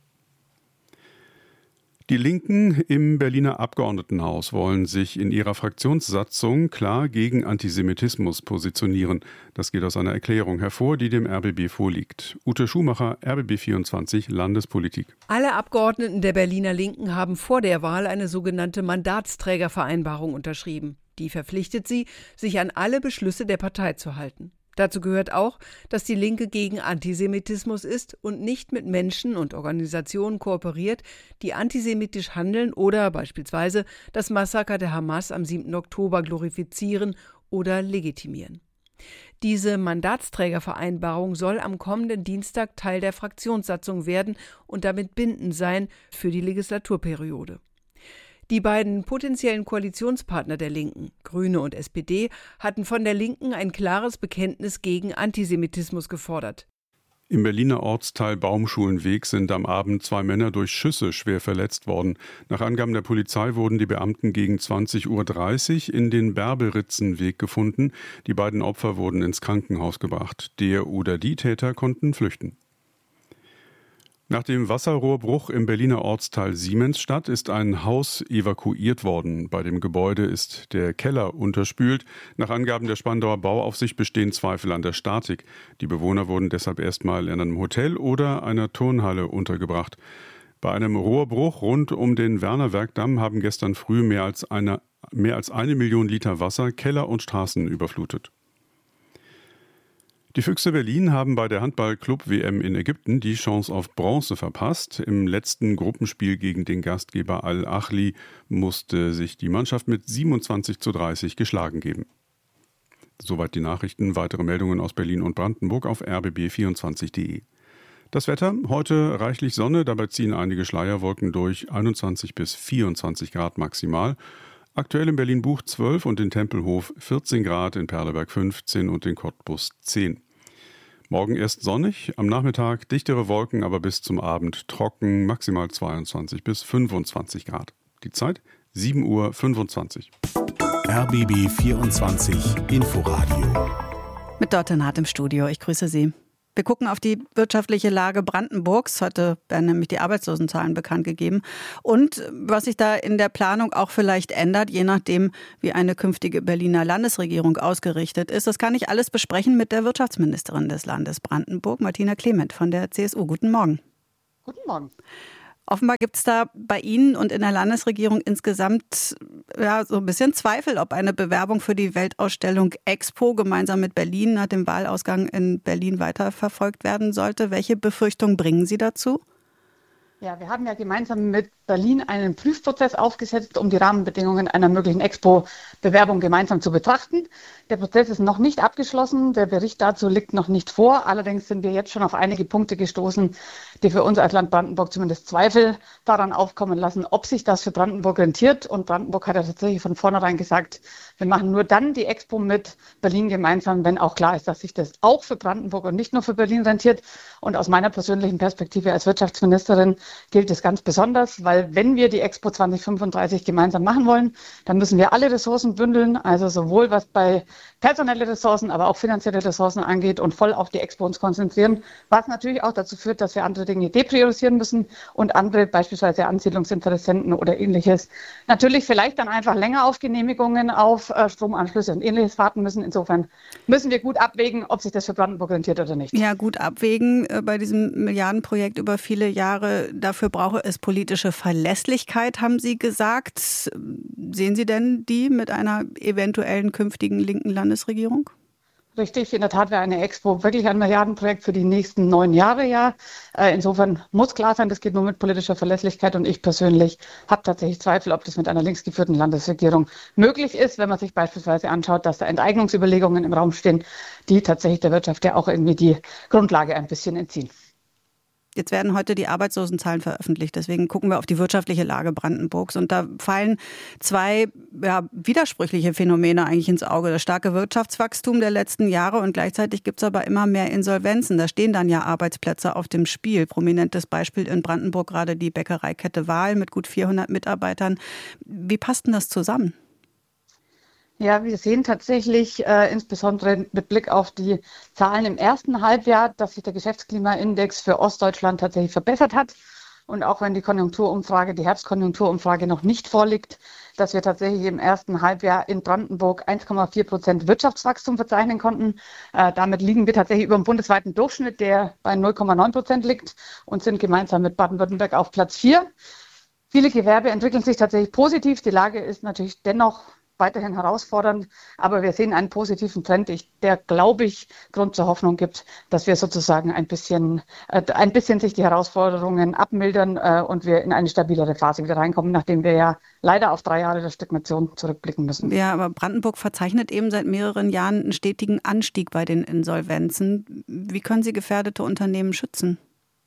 Die Linken im Berliner Abgeordnetenhaus wollen sich in ihrer Fraktionssatzung klar gegen Antisemitismus positionieren. Das geht aus einer Erklärung hervor, die dem R B B vorliegt. Ute Schumacher, R B B vierundzwanzig, Landespolitik. Alle Abgeordneten der Berliner Linken haben vor der Wahl eine sogenannte Mandatsträgervereinbarung unterschrieben. Die verpflichtet sie, sich an alle Beschlüsse der Partei zu halten. Dazu gehört auch, dass die Linke gegen Antisemitismus ist und nicht mit Menschen und Organisationen kooperiert, die antisemitisch handeln oder beispielsweise das Massaker der Hamas am siebten Oktober glorifizieren oder legitimieren. Diese Mandatsträgervereinbarung soll am kommenden Dienstag Teil der Fraktionssatzung werden und damit bindend sein für die Legislaturperiode. Die beiden potenziellen Koalitionspartner der Linken, Grüne und S P D, hatten von der Linken ein klares Bekenntnis gegen Antisemitismus gefordert. Im Berliner Ortsteil Baumschulenweg sind am Abend zwei Männer durch Schüsse schwer verletzt worden. Nach Angaben der Polizei wurden die Beamten gegen zwanzig Uhr dreißig in den Bärberitzenweg gefunden. Die beiden Opfer wurden ins Krankenhaus gebracht. Der oder die Täter konnten flüchten. Nach dem Wasserrohrbruch im Berliner Ortsteil Siemensstadt ist ein Haus evakuiert worden. Bei dem Gebäude ist der Keller unterspült. Nach Angaben der Spandauer Bauaufsicht bestehen Zweifel an der Statik. Die Bewohner wurden deshalb erstmal in einem Hotel oder einer Turnhalle untergebracht. Bei einem Rohrbruch rund um den Wernerwerkdamm haben gestern früh mehr als eine, mehr als eine Million Liter Wasser Keller und Straßen überflutet. Die Füchse Berlin haben bei der Handball-Club-W M in Ägypten die Chance auf Bronze verpasst. Im letzten Gruppenspiel gegen den Gastgeber Al-Ahli musste sich die Mannschaft mit siebenundzwanzig zu dreißig geschlagen geben. Soweit die Nachrichten. Weitere Meldungen aus Berlin und Brandenburg auf r b b vierundzwanzig punkt d e. Das Wetter, heute reichlich Sonne, dabei ziehen einige Schleierwolken durch, einundzwanzig bis vierundzwanzig Grad maximal. Aktuell in Berlin-Buch zwölf und in Tempelhof vierzehn Grad, in Perleberg fünfzehn und in Cottbus zehn. Morgen erst sonnig, am Nachmittag dichtere Wolken, aber bis zum Abend trocken, maximal zweiundzwanzig bis fünfundzwanzig Grad. Die Zeit sieben Uhr fünfundzwanzig. R B B vierundzwanzig Inforadio. Mit Dörte Naht im Studio. Ich grüße Sie. Wir gucken auf die wirtschaftliche Lage Brandenburgs. Heute werden nämlich die Arbeitslosenzahlen bekannt gegeben. Und was sich da in der Planung auch vielleicht ändert, je nachdem, wie eine künftige Berliner Landesregierung ausgerichtet ist. Das kann ich alles besprechen mit der Wirtschaftsministerin des Landes Brandenburg, Martina Clement von der C S U. Guten Morgen. Guten Morgen. Offenbar gibt es da bei Ihnen und in der Landesregierung insgesamt ja, so ein bisschen Zweifel, ob eine Bewerbung für die Weltausstellung Expo gemeinsam mit Berlin nach dem Wahlausgang in Berlin weiterverfolgt werden sollte. Welche Befürchtungen bringen Sie dazu? Ja, wir haben ja gemeinsam mit Berlin einen Prüfprozess aufgesetzt, um die Rahmenbedingungen einer möglichen Expo-Bewerbung gemeinsam zu betrachten. Der Prozess ist noch nicht abgeschlossen, der Bericht dazu liegt noch nicht vor. Allerdings sind wir jetzt schon auf einige Punkte gestoßen, die für uns als Land Brandenburg zumindest Zweifel daran aufkommen lassen, ob sich das für Brandenburg rentiert. Und Brandenburg hat ja tatsächlich von vornherein gesagt, wir machen nur dann die Expo mit Berlin gemeinsam, wenn auch klar ist, dass sich das auch für Brandenburg und nicht nur für Berlin rentiert. Und aus meiner persönlichen Perspektive als Wirtschaftsministerin gilt es ganz besonders, weil wenn wir die Expo zwanzig fünfunddreißig gemeinsam machen wollen, dann müssen wir alle Ressourcen bündeln, also sowohl was bei personelle Ressourcen, aber auch finanzielle Ressourcen angeht und voll auf die Expo uns konzentrieren, was natürlich auch dazu führt, dass wir andere Dinge depriorisieren müssen und andere, beispielsweise Ansiedlungsinteressenten oder ähnliches, natürlich vielleicht dann einfach länger auf Genehmigungen, auf äh, Stromanschlüsse und ähnliches warten müssen. Insofern müssen wir gut abwägen, ob sich das für Brandenburg rentiert oder nicht. Ja, gut abwägen äh, bei diesem Milliardenprojekt über viele Jahre. Dafür brauche es politische Verlässlichkeit, haben Sie gesagt. Sehen Sie denn die mit einer eventuellen künftigen linken Landesregierung? Richtig, in der Tat wäre eine Expo wirklich ein Milliardenprojekt für die nächsten neun Jahre, ja. Insofern muss klar sein, das geht nur mit politischer Verlässlichkeit und ich persönlich habe tatsächlich Zweifel, ob das mit einer linksgeführten Landesregierung möglich ist, wenn man sich beispielsweise anschaut, dass da Enteignungsüberlegungen im Raum stehen, die tatsächlich der Wirtschaft ja auch irgendwie die Grundlage ein bisschen entziehen. Jetzt werden heute die Arbeitslosenzahlen veröffentlicht. Deswegen gucken wir auf die wirtschaftliche Lage Brandenburgs. Und da fallen zwei ja, widersprüchliche Phänomene eigentlich ins Auge. Das starke Wirtschaftswachstum der letzten Jahre und gleichzeitig gibt es aber immer mehr Insolvenzen. Da stehen dann ja Arbeitsplätze auf dem Spiel. Prominentes Beispiel in Brandenburg gerade die Bäckereikette Wahl mit gut vierhundert Mitarbeitern. Wie passt denn das zusammen? Ja, wir sehen tatsächlich äh, insbesondere mit Blick auf die Zahlen im ersten Halbjahr, dass sich der Geschäftsklimaindex für Ostdeutschland tatsächlich verbessert hat. Und auch wenn die Konjunkturumfrage, die Herbstkonjunkturumfrage noch nicht vorliegt, dass wir tatsächlich im ersten Halbjahr in Brandenburg eins Komma vier Prozent Wirtschaftswachstum verzeichnen konnten. Äh, damit liegen wir tatsächlich über dem bundesweiten Durchschnitt, der bei null Komma neun Prozent liegt und sind gemeinsam mit Baden-Württemberg auf Platz vier. Viele Gewerbe entwickeln sich tatsächlich positiv. Die Lage ist natürlich dennoch weiterhin herausfordernd, aber wir sehen einen positiven Trend, der, glaube ich, Grund zur Hoffnung gibt, dass wir sozusagen ein bisschen, äh, ein bisschen sich die Herausforderungen abmildern äh, und wir in eine stabilere Phase wieder reinkommen, nachdem wir ja leider auf drei Jahre der Stagnation zurückblicken müssen. Ja, aber Brandenburg verzeichnet eben seit mehreren Jahren einen stetigen Anstieg bei den Insolvenzen. Wie können Sie gefährdete Unternehmen schützen?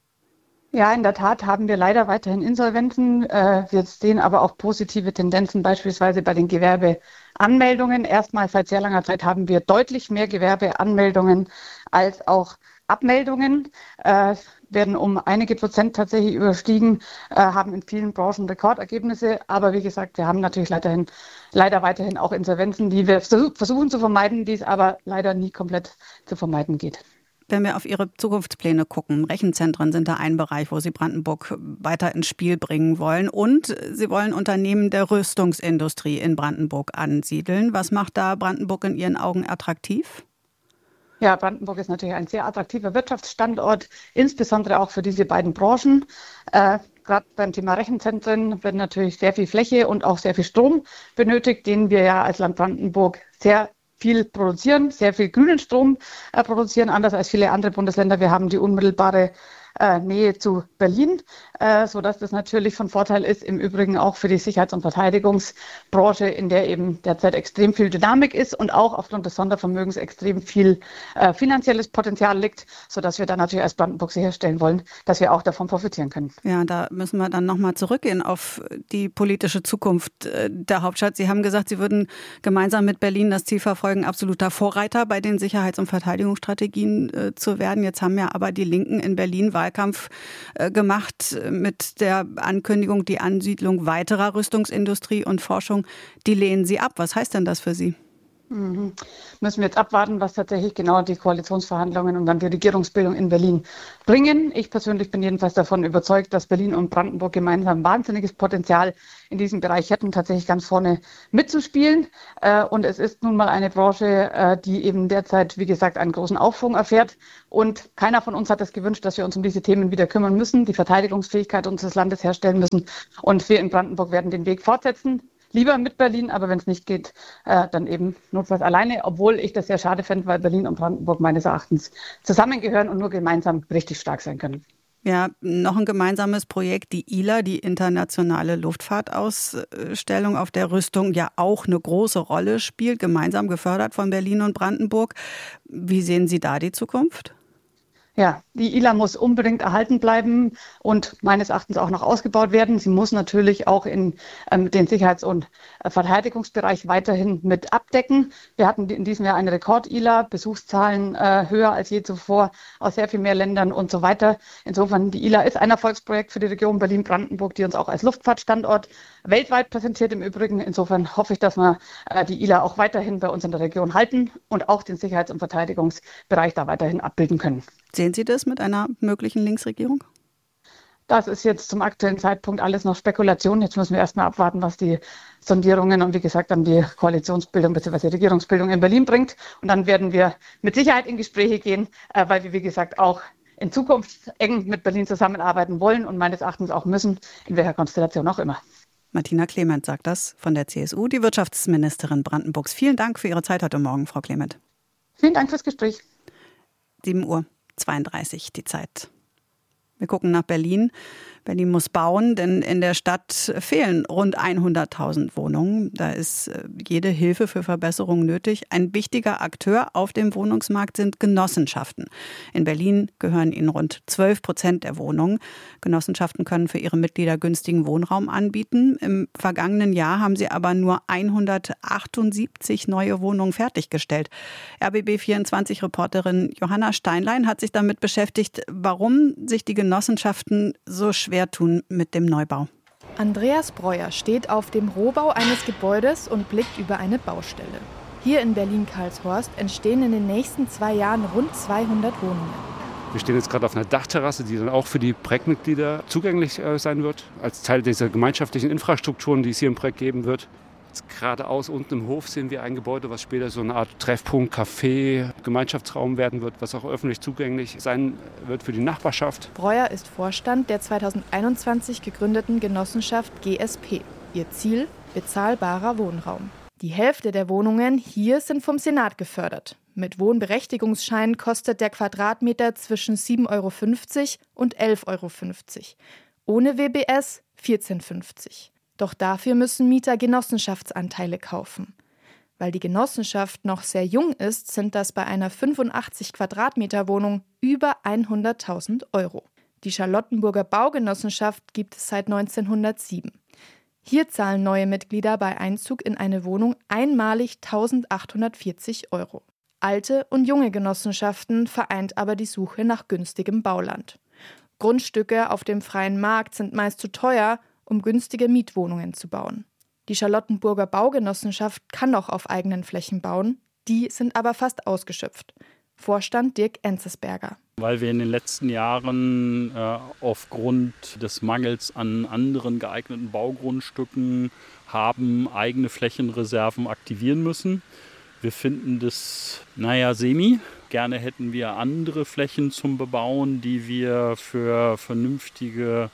Ja, in der Tat haben wir leider weiterhin Insolvenzen. Wir sehen aber auch positive Tendenzen, beispielsweise bei den Gewerbeanmeldungen. Erstmal seit sehr langer Zeit haben wir deutlich mehr Gewerbeanmeldungen als auch Abmeldungen, äh, werden um einige Prozent tatsächlich überstiegen, äh, haben in vielen Branchen Rekordergebnisse. Aber wie gesagt, wir haben natürlich weiterhin, leider weiterhin auch Insolvenzen, die wir versuchen zu vermeiden, die es aber leider nie komplett zu vermeiden geht. Wenn wir auf Ihre Zukunftspläne gucken, Rechenzentren sind da ein Bereich, wo Sie Brandenburg weiter ins Spiel bringen wollen. Und Sie wollen Unternehmen der Rüstungsindustrie in Brandenburg ansiedeln. Was macht da Brandenburg in Ihren Augen attraktiv? Ja, Brandenburg ist natürlich ein sehr attraktiver Wirtschaftsstandort, insbesondere auch für diese beiden Branchen. Äh, Gerade beim Thema Rechenzentren wird natürlich sehr viel Fläche und auch sehr viel Strom benötigt, den wir ja als Land Brandenburg sehr viel produzieren, sehr viel grünen Strom äh, produzieren, anders als viele andere Bundesländer. Wir haben die unmittelbare äh, Nähe zu Berlin, äh, sodass das natürlich von Vorteil ist, im Übrigen auch für die Sicherheits- und Verteidigungsbranche, in der eben derzeit extrem viel Dynamik ist und auch aufgrund des Sondervermögens extrem viel äh, finanzielles Potenzial liegt, sodass wir dann natürlich als Brandenburg sicherstellen wollen, dass wir auch davon profitieren können. Ja, da müssen wir dann nochmal zurückgehen auf die politische Zukunft der Hauptstadt. Sie haben gesagt, Sie würden gemeinsam mit Berlin das Ziel verfolgen, absoluter Vorreiter bei den Sicherheits- und Verteidigungsstrategien äh, zu werden. Jetzt haben ja aber die Linken in Berlin Wahl Wahlkampf äh, gemacht mit der Ankündigung, die Ansiedlung weiterer Rüstungsindustrie und Forschung. Die lehnen Sie ab. Was heißt denn das für Sie? Mhm. Müssen wir jetzt abwarten, was tatsächlich genau die Koalitionsverhandlungen und dann die Regierungsbildung in Berlin bringen. Ich persönlich bin jedenfalls davon überzeugt, dass Berlin und Brandenburg gemeinsam wahnsinniges Potenzial in diesem Bereich hätten, tatsächlich ganz vorne mitzuspielen. Und es ist nun mal eine Branche, die eben derzeit, wie gesagt, einen großen Aufschwung erfährt. Und keiner von uns hat es gewünscht, dass wir uns um diese Themen wieder kümmern müssen, die Verteidigungsfähigkeit unseres Landes herstellen müssen. Und wir in Brandenburg werden den Weg fortsetzen. Lieber mit Berlin, aber wenn es nicht geht, äh, dann eben notfalls alleine, obwohl ich das sehr schade fände, weil Berlin und Brandenburg meines Erachtens zusammengehören und nur gemeinsam richtig stark sein können. Ja, noch ein gemeinsames Projekt, die I L A, die internationale Luftfahrtausstellung, auf der Rüstung ja auch eine große Rolle spielt, gemeinsam gefördert von Berlin und Brandenburg. Wie sehen Sie da die Zukunft? Ja, die I L A muss unbedingt erhalten bleiben und meines Erachtens auch noch ausgebaut werden. Sie muss natürlich auch in ähm, den Sicherheits- und äh, Verteidigungsbereich weiterhin mit abdecken. Wir hatten in diesem Jahr eine Rekord-I L A, Besuchszahlen äh, höher als je zuvor aus sehr viel mehr Ländern und so weiter. Insofern, die I L A ist ein Erfolgsprojekt für die Region Berlin-Brandenburg, die uns auch als Luftfahrtstandort weltweit präsentiert im Übrigen. Insofern hoffe ich, dass wir äh, die I L A auch weiterhin bei uns in der Region halten und auch den Sicherheits- und Verteidigungsbereich da weiterhin abbilden können. Sehen Sie das mit einer möglichen Linksregierung? Das ist jetzt zum aktuellen Zeitpunkt alles noch Spekulation. Jetzt müssen wir erstmal abwarten, was die Sondierungen und wie gesagt dann die Koalitionsbildung bzw. Regierungsbildung in Berlin bringt. Und dann werden wir mit Sicherheit in Gespräche gehen, weil wir, wie gesagt, auch in Zukunft eng mit Berlin zusammenarbeiten wollen und meines Erachtens auch müssen, in welcher Konstellation auch immer. Martina Clement sagt das von der C S U, die Wirtschaftsministerin Brandenburgs. Vielen Dank für Ihre Zeit heute Morgen, Frau Clement. Vielen Dank fürs Gespräch. sieben Uhr zweiunddreißig die Zeit. Wir gucken nach Berlin. Berlin muss bauen, denn in der Stadt fehlen rund hunderttausend Wohnungen. Da ist jede Hilfe für Verbesserungen nötig. Ein wichtiger Akteur auf dem Wohnungsmarkt sind Genossenschaften. In Berlin gehören ihnen rund zwölf Prozent der Wohnungen. Genossenschaften können für ihre Mitglieder günstigen Wohnraum anbieten. Im vergangenen Jahr haben sie aber nur hundertachtundsiebzig neue Wohnungen fertiggestellt. R B B vierundzwanzig-Reporterin Johanna Steinlein hat sich damit beschäftigt, warum sich die Genossenschaften so schwer tun mit dem Neubau. Andreas Breuer steht auf dem Rohbau eines Gebäudes und blickt über eine Baustelle. Hier in Berlin-Karlshorst entstehen in den nächsten zwei Jahren rund zweihundert Wohnungen. Wir stehen jetzt gerade auf einer Dachterrasse, die dann auch für die Projektmitglieder zugänglich sein wird, als Teil dieser gemeinschaftlichen Infrastrukturen, die es hier im Projekt geben wird. Geradeaus unten im Hof sehen wir ein Gebäude, was später so eine Art Treffpunkt, Café, Gemeinschaftsraum werden wird, was auch öffentlich zugänglich sein wird für die Nachbarschaft. Breuer ist Vorstand der zweitausendeinundzwanzig gegründeten Genossenschaft G S P. Ihr Ziel: bezahlbarer Wohnraum. Die Hälfte der Wohnungen hier sind vom Senat gefördert. Mit Wohnberechtigungsschein kostet der Quadratmeter zwischen sieben Euro fünfzig und elf Euro fünfzig. Ohne W B S vierzehn Euro fünfzig. Doch dafür müssen Mieter Genossenschaftsanteile kaufen. Weil die Genossenschaft noch sehr jung ist, sind das bei einer fünfundachtzig Quadratmeter Wohnung über hunderttausend Euro. Die Charlottenburger Baugenossenschaft gibt es seit neunzehnhundertsieben. Hier zahlen neue Mitglieder bei Einzug in eine Wohnung einmalig eintausendachthundertvierzig Euro. Alte und junge Genossenschaften vereint aber die Suche nach günstigem Bauland. Grundstücke auf dem freien Markt sind meist zu teuer, um günstige Mietwohnungen zu bauen. Die Charlottenburger Baugenossenschaft kann noch auf eigenen Flächen bauen, die sind aber fast ausgeschöpft. Vorstand Dirk Enzesberger. Weil wir in den letzten Jahren äh, aufgrund des Mangels an anderen geeigneten Baugrundstücken haben eigene Flächenreserven aktivieren müssen. Wir finden das, naja, semi. Gerne hätten wir andere Flächen zum Bebauen, die wir für vernünftige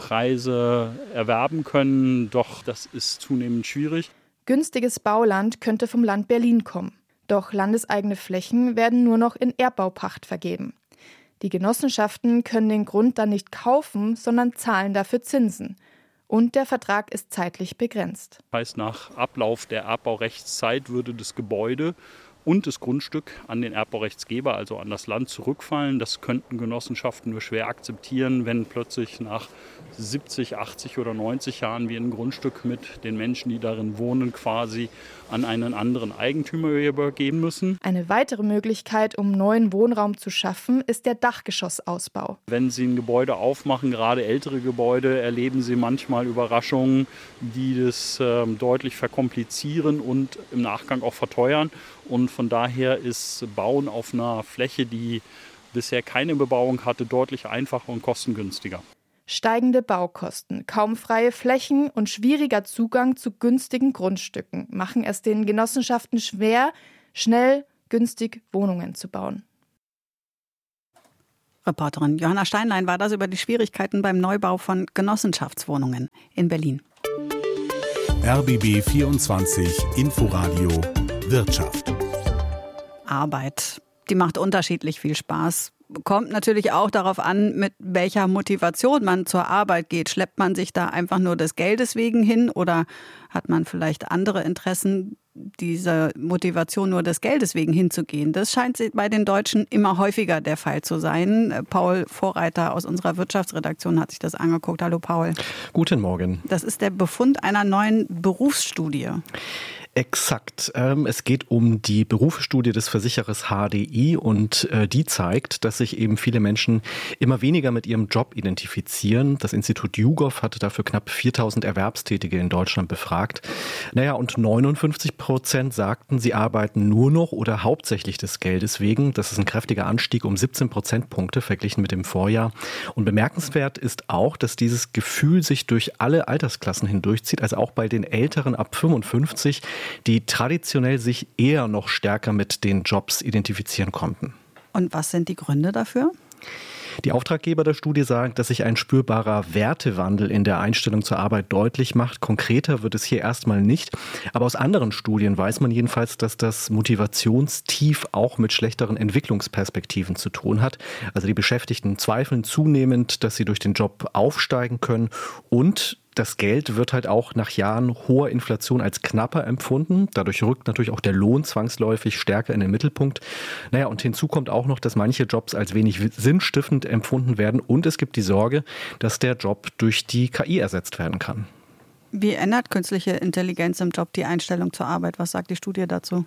Preise erwerben können, doch das ist zunehmend schwierig. Günstiges Bauland könnte vom Land Berlin kommen. Doch landeseigene Flächen werden nur noch in Erbbaupacht vergeben. Die Genossenschaften können den Grund dann nicht kaufen, sondern zahlen dafür Zinsen. Und der Vertrag ist zeitlich begrenzt. Das heißt, nach Ablauf der Erbbaurechtszeit würde das Gebäude, und das Grundstück an den Erbbaurechtsgeber, also an das Land, zurückfallen. Das könnten Genossenschaften nur schwer akzeptieren, wenn plötzlich nach siebzig, achtzig oder neunzig Jahren wir ein Grundstück mit den Menschen, die darin wohnen, quasi an einen anderen Eigentümer übergeben müssen. Eine weitere Möglichkeit, um neuen Wohnraum zu schaffen, ist der Dachgeschossausbau. Wenn Sie ein Gebäude aufmachen, gerade ältere Gebäude, erleben Sie manchmal Überraschungen, die das äh, deutlich verkomplizieren und im Nachgang auch verteuern. Und von daher ist Bauen auf einer Fläche, die bisher keine Bebauung hatte, deutlich einfacher und kostengünstiger. Steigende Baukosten, kaum freie Flächen und schwieriger Zugang zu günstigen Grundstücken machen es den Genossenschaften schwer, schnell, günstig Wohnungen zu bauen. Reporterin Johanna Steinlein war das über die Schwierigkeiten beim Neubau von Genossenschaftswohnungen in Berlin. R B B vierundzwanzig Inforadio Wirtschaft. Arbeit, die macht unterschiedlich viel Spaß. Kommt natürlich auch darauf an, mit welcher Motivation man zur Arbeit geht. Schleppt man sich da einfach nur des Geldes wegen hin oder hat man vielleicht andere Interessen, diese Motivation nur des Geldes wegen hinzugehen? Das scheint bei den Deutschen immer häufiger der Fall zu sein. Paul Vorreiter aus unserer Wirtschaftsredaktion hat sich das angeguckt. Hallo Paul. Guten Morgen. Das ist der Befund einer neuen Berufsstudie. Exakt. Es geht um die Berufsstudie des Versicherers H D I und die zeigt, dass sich eben viele Menschen immer weniger mit ihrem Job identifizieren. Das Institut YouGov hatte dafür knapp viertausend Erwerbstätige in Deutschland befragt. Naja, und neunundfünfzig Prozent sagten, sie arbeiten nur noch oder hauptsächlich des Geldes wegen. Das ist ein kräftiger Anstieg um siebzehn Prozentpunkte verglichen mit dem Vorjahr. Und bemerkenswert ist auch, dass dieses Gefühl sich durch alle Altersklassen hindurchzieht, also auch bei den Älteren ab fünfundfünfzig, die traditionell sich eher noch stärker mit den Jobs identifizieren konnten. Und was sind die Gründe dafür? Die Auftraggeber der Studie sagen, dass sich ein spürbarer Wertewandel in der Einstellung zur Arbeit deutlich macht. Konkreter wird es hier erstmal nicht. Aber aus anderen Studien weiß man jedenfalls, dass das Motivationstief auch mit schlechteren Entwicklungsperspektiven zu tun hat. Also die Beschäftigten zweifeln zunehmend, dass sie durch den Job aufsteigen können, und das Geld wird halt auch nach Jahren hoher Inflation als knapper empfunden. Dadurch rückt natürlich auch der Lohn zwangsläufig stärker in den Mittelpunkt. Naja, und hinzu kommt auch noch, dass manche Jobs als wenig sinnstiftend empfunden werden. Und es gibt die Sorge, dass der Job durch die K I ersetzt werden kann. Wie ändert künstliche Intelligenz im Job die Einstellung zur Arbeit? Was sagt die Studie dazu?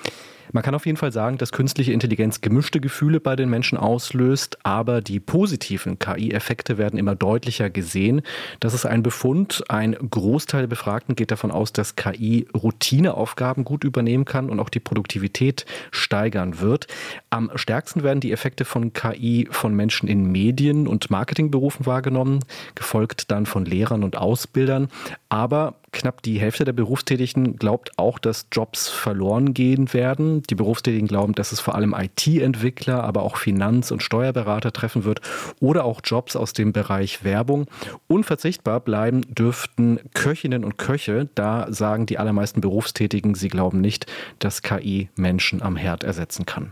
Man kann auf jeden Fall sagen, dass künstliche Intelligenz gemischte Gefühle bei den Menschen auslöst, aber die positiven K I-Effekte werden immer deutlicher gesehen. Das ist ein Befund. Ein Großteil der Befragten geht davon aus, dass K I Routineaufgaben gut übernehmen kann und auch die Produktivität steigern wird. Am stärksten werden die Effekte von K I von Menschen in Medien- und Marketingberufen wahrgenommen, gefolgt dann von Lehrern und Ausbildern. Aber knapp die Hälfte der Berufstätigen glaubt auch, dass Jobs verloren gehen werden. Die Berufstätigen glauben, dass es vor allem I T-Entwickler, aber auch Finanz- und Steuerberater treffen wird oder auch Jobs aus dem Bereich Werbung. Unverzichtbar bleiben dürften Köchinnen und Köche. Da sagen die allermeisten Berufstätigen, sie glauben nicht, dass K I Menschen am Herd ersetzen kann.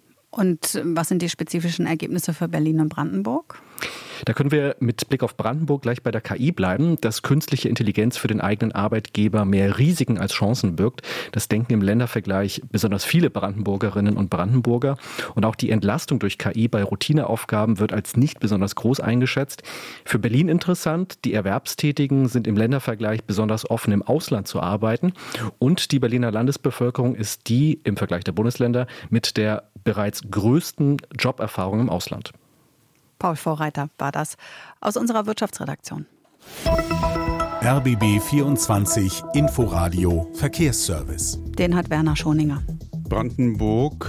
Und was sind die spezifischen Ergebnisse für Berlin und Brandenburg? Da können wir mit Blick auf Brandenburg gleich bei der K I bleiben, dass künstliche Intelligenz für den eigenen Arbeitgeber mehr Risiken als Chancen birgt. Das denken im Ländervergleich besonders viele Brandenburgerinnen und Brandenburger. Und auch die Entlastung durch K I bei Routineaufgaben wird als nicht besonders groß eingeschätzt. Für Berlin interessant, die Erwerbstätigen sind im Ländervergleich besonders offen, im Ausland zu arbeiten. Und die Berliner Landesbevölkerung ist die im Vergleich der Bundesländer mit der bereits größten Joberfahrung im Ausland. Paul Vorreiter war das aus unserer Wirtschaftsredaktion. R B B vierundzwanzig Inforadio Verkehrsservice. Den hat Werner Schoninger. Brandenburg,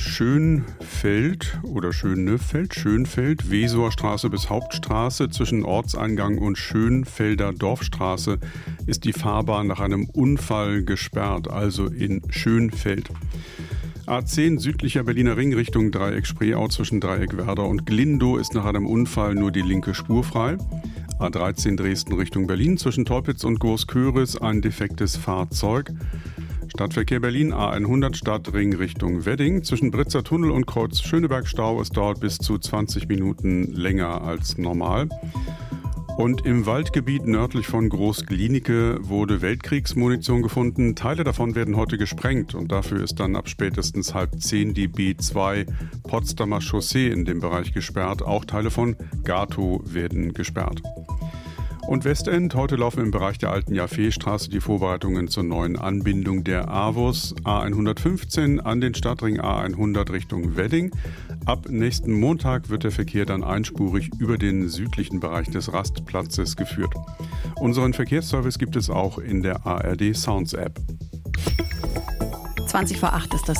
Schönfeld oder Schönefeld, Schönfeld, Wesower Straße bis Hauptstraße zwischen Ortseingang und Schönfelder Dorfstraße ist die Fahrbahn nach einem Unfall gesperrt, also in Schönfeld. A zehn südlicher Berliner Ring Richtung Dreieck-Spreeau zwischen Dreieckwerder und Glindow ist nach einem Unfall nur die linke Spur frei. A dreizehn Dresden Richtung Berlin zwischen Teupitz und Großköris ein defektes Fahrzeug. Stadtverkehr Berlin A hundert Stadtring Richtung Wedding. Zwischen Britzer Tunnel und Kreuz Schöneberg Stau. Es dauert bis zu zwanzig Minuten länger als normal. Und im Waldgebiet nördlich von Groß-Glienicke wurde Weltkriegsmunition gefunden. Teile davon werden heute gesprengt und dafür ist dann ab spätestens halb zehn die B zwei Potsdamer Chaussee in dem Bereich gesperrt. Auch Teile von Gatow werden gesperrt. Und Westend, heute laufen im Bereich der alten Jaffe-Straße die Vorbereitungen zur neuen Anbindung der AWUS A hundertfünfzehn an den Stadtring A hundert Richtung Wedding. Ab nächsten Montag wird der Verkehr dann einspurig über den südlichen Bereich des Rastplatzes geführt. Unseren Verkehrsservice gibt es auch in der A R D Sounds App. zwanzig vor acht ist es.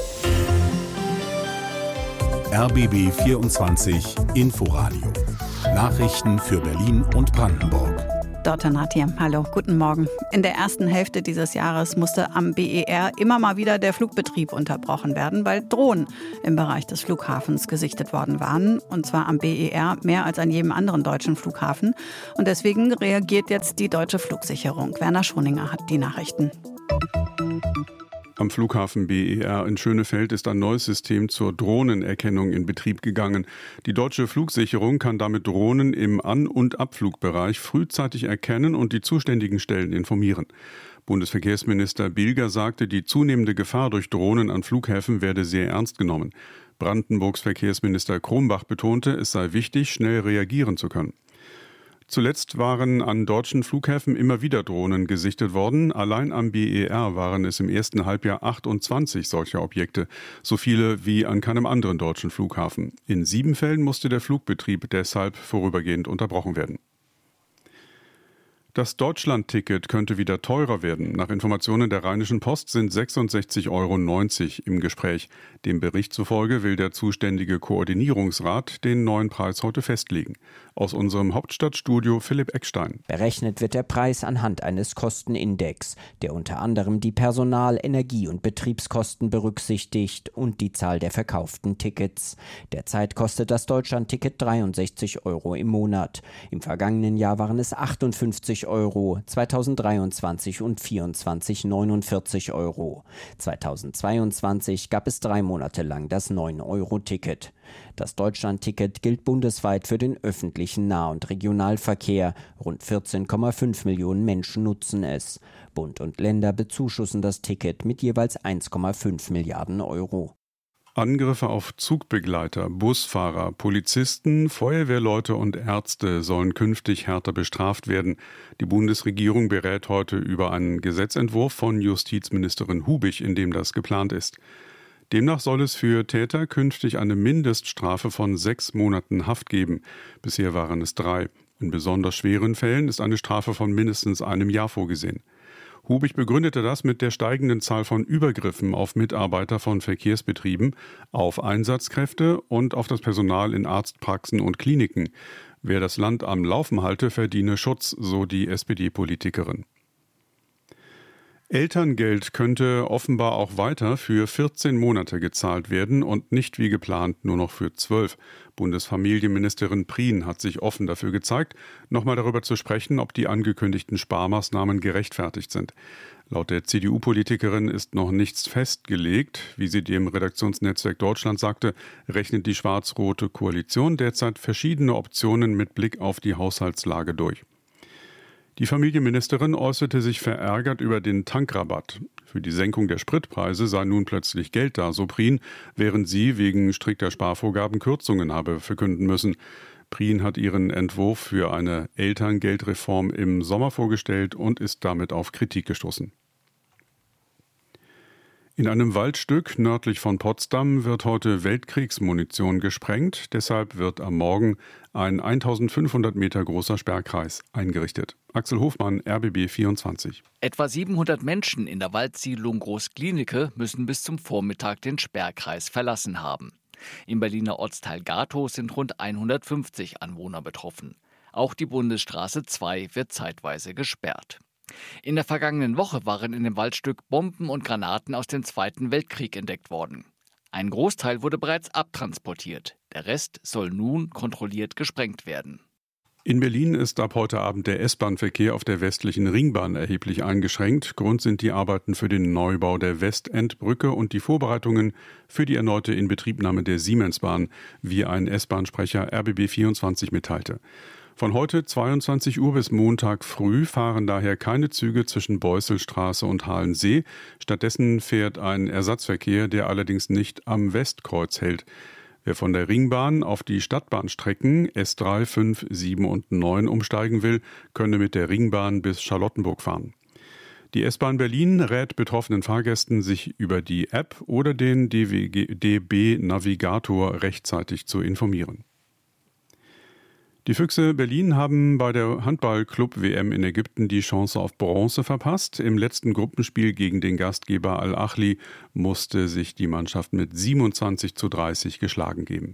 R B B vierundzwanzig Inforadio. Nachrichten für Berlin und Brandenburg. Dorte Nath, hallo, guten Morgen. In der ersten Hälfte dieses Jahres musste am B E R immer mal wieder der Flugbetrieb unterbrochen werden, weil Drohnen im Bereich des Flughafens gesichtet worden waren. Und zwar am B E R mehr als an jedem anderen deutschen Flughafen. Und deswegen reagiert jetzt die deutsche Flugsicherung. Werner Schroninger hat die Nachrichten. Am Flughafen B E R in Schönefeld ist ein neues System zur Drohnenerkennung in Betrieb gegangen. Die deutsche Flugsicherung kann damit Drohnen im An- und Abflugbereich frühzeitig erkennen und die zuständigen Stellen informieren. Bundesverkehrsminister Bilger sagte, die zunehmende Gefahr durch Drohnen an Flughäfen werde sehr ernst genommen. Brandenburgs Verkehrsminister Krombach betonte, es sei wichtig, schnell reagieren zu können. Zuletzt waren an deutschen Flughäfen immer wieder Drohnen gesichtet worden. Allein am B E R waren es im ersten Halbjahr achtundzwanzig solcher Objekte, so viele wie an keinem anderen deutschen Flughafen. In sieben Fällen musste der Flugbetrieb deshalb vorübergehend unterbrochen werden. Das Deutschland-Ticket könnte wieder teurer werden. Nach Informationen der Rheinischen Post sind sechsundsechzig Euro neunzig im Gespräch. Dem Bericht zufolge will der zuständige Koordinierungsrat den neuen Preis heute festlegen. Aus unserem Hauptstadtstudio Philipp Eckstein. Berechnet wird der Preis anhand eines Kostenindex, der unter anderem die Personal-, Energie- und Betriebskosten berücksichtigt und die Zahl der verkauften Tickets. Derzeit kostet das Deutschland-Ticket dreiundsechzig Euro im Monat. Im vergangenen Jahr waren es achtundfünfzig Euro, zweitausenddreiundzwanzig und vierundzwanzig neunundvierzig Euro. zweitausendzweiundzwanzig gab es drei Monate lang das neun Euro Ticket. Das Deutschland-Ticket gilt bundesweit für den öffentlichen Nah- und Regionalverkehr. Rund vierzehn Komma fünf Millionen Menschen nutzen es. Bund und Länder bezuschussen das Ticket mit jeweils eins Komma fünf Milliarden Euro. Angriffe auf Zugbegleiter, Busfahrer, Polizisten, Feuerwehrleute und Ärzte sollen künftig härter bestraft werden. Die Bundesregierung berät heute über einen Gesetzentwurf von Justizministerin Hubig, in dem das geplant ist. Demnach soll es für Täter künftig eine Mindeststrafe von sechs Monaten Haft geben. Bisher waren es drei. In besonders schweren Fällen ist eine Strafe von mindestens einem Jahr vorgesehen. Hubig begründete das mit der steigenden Zahl von Übergriffen auf Mitarbeiter von Verkehrsbetrieben, auf Einsatzkräfte und auf das Personal in Arztpraxen und Kliniken. Wer das Land am Laufen halte, verdiene Schutz, so die S P D-Politikerin. Elterngeld könnte offenbar auch weiter für vierzehn Monate gezahlt werden und nicht wie geplant nur noch für zwölf. Bundesfamilienministerin Prien hat sich offen dafür gezeigt, nochmal darüber zu sprechen, ob die angekündigten Sparmaßnahmen gerechtfertigt sind. Laut der C D U-Politikerin ist noch nichts festgelegt. Wie sie dem Redaktionsnetzwerk Deutschland sagte, rechnet die schwarz-rote Koalition derzeit verschiedene Optionen mit Blick auf die Haushaltslage durch. Die Familienministerin äußerte sich verärgert über den Tankrabatt. Für die Senkung der Spritpreise sei nun plötzlich Geld da, so Prien, während sie wegen strikter Sparvorgaben Kürzungen habe verkünden müssen. Prien hat ihren Entwurf für eine Elterngeldreform im Sommer vorgestellt und ist damit auf Kritik gestoßen. In einem Waldstück nördlich von Potsdam wird heute Weltkriegsmunition gesprengt. Deshalb wird am Morgen ein eintausendfünfhundert Meter großer Sperrkreis eingerichtet. Axel Hofmann, R B B vierundzwanzig. Etwa siebenhundert Menschen in der Waldsiedlung Groß-Glienicke müssen bis zum Vormittag den Sperrkreis verlassen haben. Im Berliner Ortsteil Gatow sind rund hundertfünfzig Anwohner betroffen. Auch die Bundesstraße zwei wird zeitweise gesperrt. In der vergangenen Woche waren in dem Waldstück Bomben und Granaten aus dem Zweiten Weltkrieg entdeckt worden. Ein Großteil wurde bereits abtransportiert. Der Rest soll nun kontrolliert gesprengt werden. In Berlin ist ab heute Abend der S-Bahn-Verkehr auf der westlichen Ringbahn erheblich eingeschränkt. Grund sind die Arbeiten für den Neubau der Westendbrücke und die Vorbereitungen für die erneute Inbetriebnahme der Siemensbahn, wie ein S-Bahn-Sprecher R B B vierundzwanzig mitteilte. Von heute zweiundzwanzig Uhr bis Montag früh fahren daher keine Züge zwischen Beusselstraße und Halensee. Stattdessen fährt ein Ersatzverkehr, der allerdings nicht am Westkreuz hält. Wer von der Ringbahn auf die Stadtbahnstrecken S drei, fünf, sieben und neun umsteigen will, könne mit der Ringbahn bis Charlottenburg fahren. Die S-Bahn Berlin rät betroffenen Fahrgästen, sich über die App oder den D B-Navigator rechtzeitig zu informieren. Die Füchse Berlin haben bei der Handball-Club-W M in Ägypten die Chance auf Bronze verpasst. Im letzten Gruppenspiel gegen den Gastgeber Al-Ahli musste sich die Mannschaft mit siebenundzwanzig zu dreißig geschlagen geben.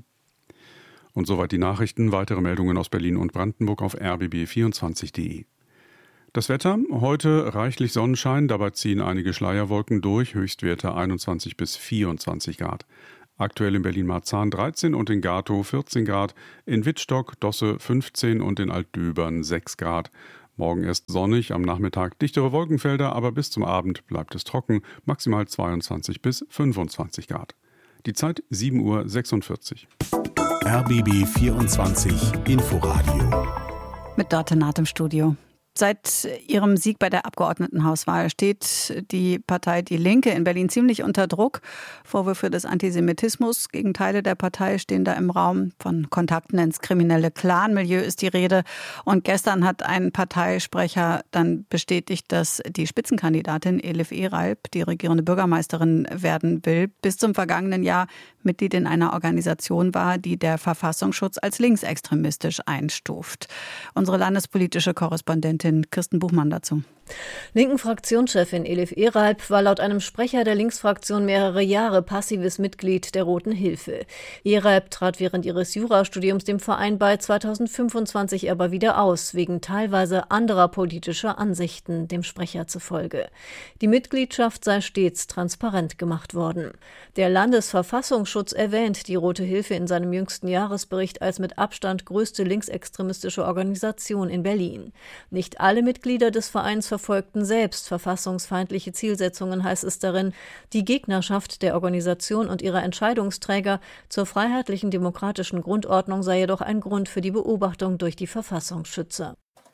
Und soweit die Nachrichten. Weitere Meldungen aus Berlin und Brandenburg auf r b b vierundzwanzig punkt de. Das Wetter, heute reichlich Sonnenschein, dabei ziehen einige Schleierwolken durch, Höchstwerte einundzwanzig bis vierundzwanzig Grad. Aktuell in Berlin-Marzahn dreizehn und in Gatow vierzehn Grad, in Wittstock, Dosse fünfzehn und in Altdöbern sechs Grad. Morgen erst sonnig, am Nachmittag dichtere Wolkenfelder, aber bis zum Abend bleibt es trocken, maximal zweiundzwanzig bis fünfundzwanzig Grad. Die Zeit sieben Uhr sechsundvierzig. R B B vierundzwanzig Inforadio. Mit Dörte Naht im Studio. Seit ihrem Sieg bei der Abgeordnetenhauswahl steht die Partei Die Linke in Berlin ziemlich unter Druck. Vorwürfe des Antisemitismus gegen Teile der Partei stehen da im Raum. Von Kontakten ins kriminelle Clanmilieu ist die Rede. Und gestern hat ein Parteisprecher dann bestätigt, dass die Spitzenkandidatin Elif Eralp, die regierende Bürgermeisterin werden will, bis zum vergangenen Jahr Mitglied in einer Organisation war, die der Verfassungsschutz als linksextremistisch einstuft. Unsere landespolitische Korrespondentin Kirsten Buchmann dazu. Linken Fraktionschefin Elif Eralp war laut einem Sprecher der Linksfraktion mehrere Jahre passives Mitglied der Roten Hilfe. Eralp trat während ihres Jurastudiums dem Verein bei, zweitausendfünfundzwanzig aber wieder aus, wegen teilweise anderer politischer Ansichten, dem Sprecher zufolge. Die Mitgliedschaft sei stets transparent gemacht worden. Der Landesverfassungsschutz erwähnt die Rote Hilfe in seinem jüngsten Jahresbericht als mit Abstand größte linksextremistische Organisation in Berlin. Nicht alle Mitglieder des Vereins verfolgten selbst verfassungsfeindliche Zielsetzungen, heißt es darin. Die Gegnerschaft der Organisation und ihrer Entscheidungsträger zur freiheitlichen demokratischen Grundordnung sei jedoch ein Grund für die Beobachtung durch die Verfassungsschützer.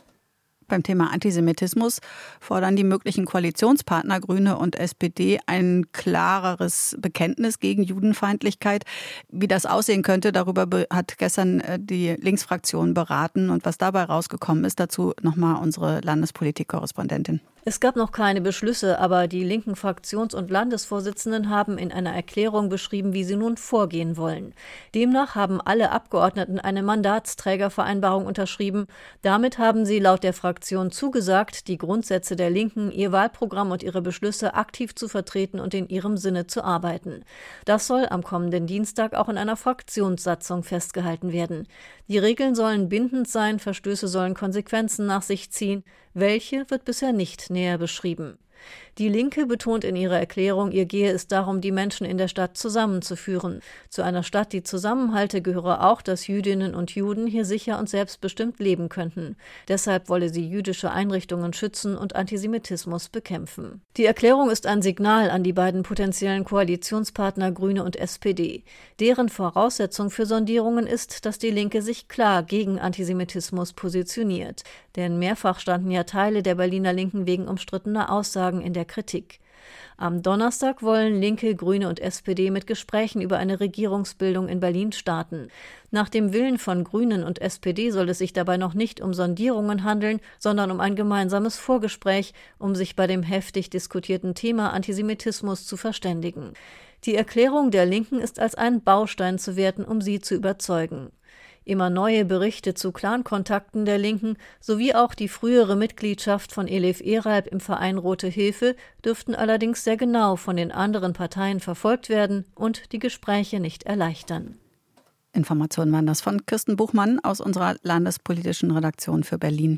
Beim Thema Antisemitismus fordern die möglichen Koalitionspartner Grüne und S P D ein klareres Bekenntnis gegen Judenfeindlichkeit. Wie das aussehen könnte, darüber hat gestern die Linksfraktion beraten. Und was dabei rausgekommen ist, dazu nochmal unsere Landespolitik-Korrespondentin. Es gab noch keine Beschlüsse, aber die linken Fraktions- und Landesvorsitzenden haben in einer Erklärung beschrieben, wie sie nun vorgehen wollen. Demnach haben alle Abgeordneten eine Mandatsträgervereinbarung unterschrieben. Damit haben sie laut der Fraktion zugesagt, die Grundsätze der Linken, ihr Wahlprogramm und ihre Beschlüsse aktiv zu vertreten und in ihrem Sinne zu arbeiten. Das soll am kommenden Dienstag auch in einer Fraktionssatzung festgehalten werden. Die Regeln sollen bindend sein, Verstöße sollen Konsequenzen nach sich ziehen. Welche wird bisher nicht näher beschrieben. Die Linke betont in ihrer Erklärung, ihr gehe es darum, die Menschen in der Stadt zusammenzuführen. Zu einer Stadt, die zusammenhalte, gehöre auch, dass Jüdinnen und Juden hier sicher und selbstbestimmt leben könnten. Deshalb wolle sie jüdische Einrichtungen schützen und Antisemitismus bekämpfen. Die Erklärung ist ein Signal an die beiden potenziellen Koalitionspartner Grüne und S P D. Deren Voraussetzung für Sondierungen ist, dass die Linke sich klar gegen Antisemitismus positioniert. Denn mehrfach standen ja Teile der Berliner Linken wegen umstrittener Aussagen in der Kritik. Am Donnerstag wollen Linke, Grüne und S P D mit Gesprächen über eine Regierungsbildung in Berlin starten. Nach dem Willen von Grünen und S P D soll es sich dabei noch nicht um Sondierungen handeln, sondern um ein gemeinsames Vorgespräch, um sich bei dem heftig diskutierten Thema Antisemitismus zu verständigen. Die Erklärung der Linken ist als ein Baustein zu werten, um sie zu überzeugen. Immer neue Berichte zu Clankontakten der Linken sowie auch die frühere Mitgliedschaft von Elif Eralp im Verein Rote Hilfe dürften allerdings sehr genau von den anderen Parteien verfolgt werden und die Gespräche nicht erleichtern. Informationen waren das von Kirsten Buchmann aus unserer landespolitischen Redaktion für Berlin.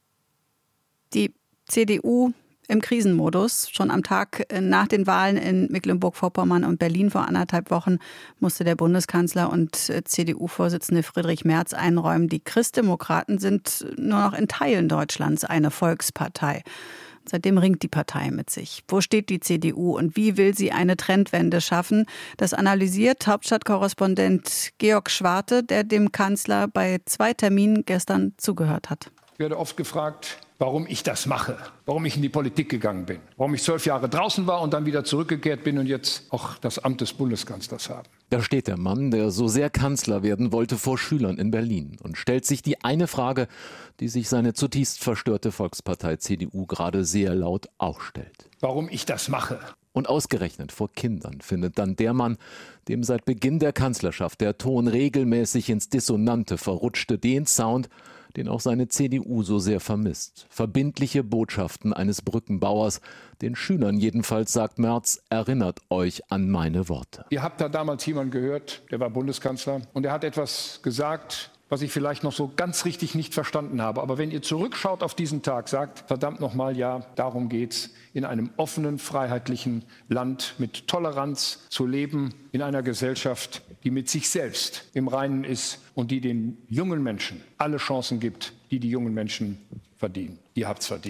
Die C D U im Krisenmodus. Schon am Tag nach den Wahlen in Mecklenburg-Vorpommern und Berlin vor anderthalb Wochen musste der Bundeskanzler und C D U-Vorsitzende Friedrich Merz einräumen, die Christdemokraten sind nur noch in Teilen Deutschlands eine Volkspartei. Seitdem ringt die Partei mit sich. Wo steht die C D U und wie will sie eine Trendwende schaffen? Das analysiert Hauptstadtkorrespondent Georg Schwarte, der dem Kanzler bei zwei Terminen gestern zugehört hat. Ich werde oft gefragt, warum ich das mache, warum ich in die Politik gegangen bin, warum ich zwölf Jahre draußen war und dann wieder zurückgekehrt bin und jetzt auch das Amt des Bundeskanzlers habe. Da steht der Mann, der so sehr Kanzler werden wollte, vor Schülern in Berlin und stellt sich die eine Frage, die sich seine zutiefst verstörte Volkspartei C D U gerade sehr laut auch stellt. Warum ich das mache. Und ausgerechnet vor Kindern findet dann der Mann, dem seit Beginn der Kanzlerschaft der Ton regelmäßig ins Dissonante verrutschte, den Sound, den auch seine C D U so sehr vermisst. Verbindliche Botschaften eines Brückenbauers, den Schülern jedenfalls, sagt Merz, erinnert euch an meine Worte. Ihr habt da damals jemanden gehört, der war Bundeskanzler, und er hat etwas gesagt, was ich vielleicht noch so ganz richtig nicht verstanden habe. Aber wenn ihr zurückschaut auf diesen Tag, sagt, verdammt nochmal, ja, darum geht's, in einem offenen, freiheitlichen Land mit Toleranz zu leben, in einer Gesellschaft, die mit sich selbst im Reinen ist und die den jungen Menschen alle Chancen gibt, die die jungen Menschen verdienen. Ihr habt's verdient.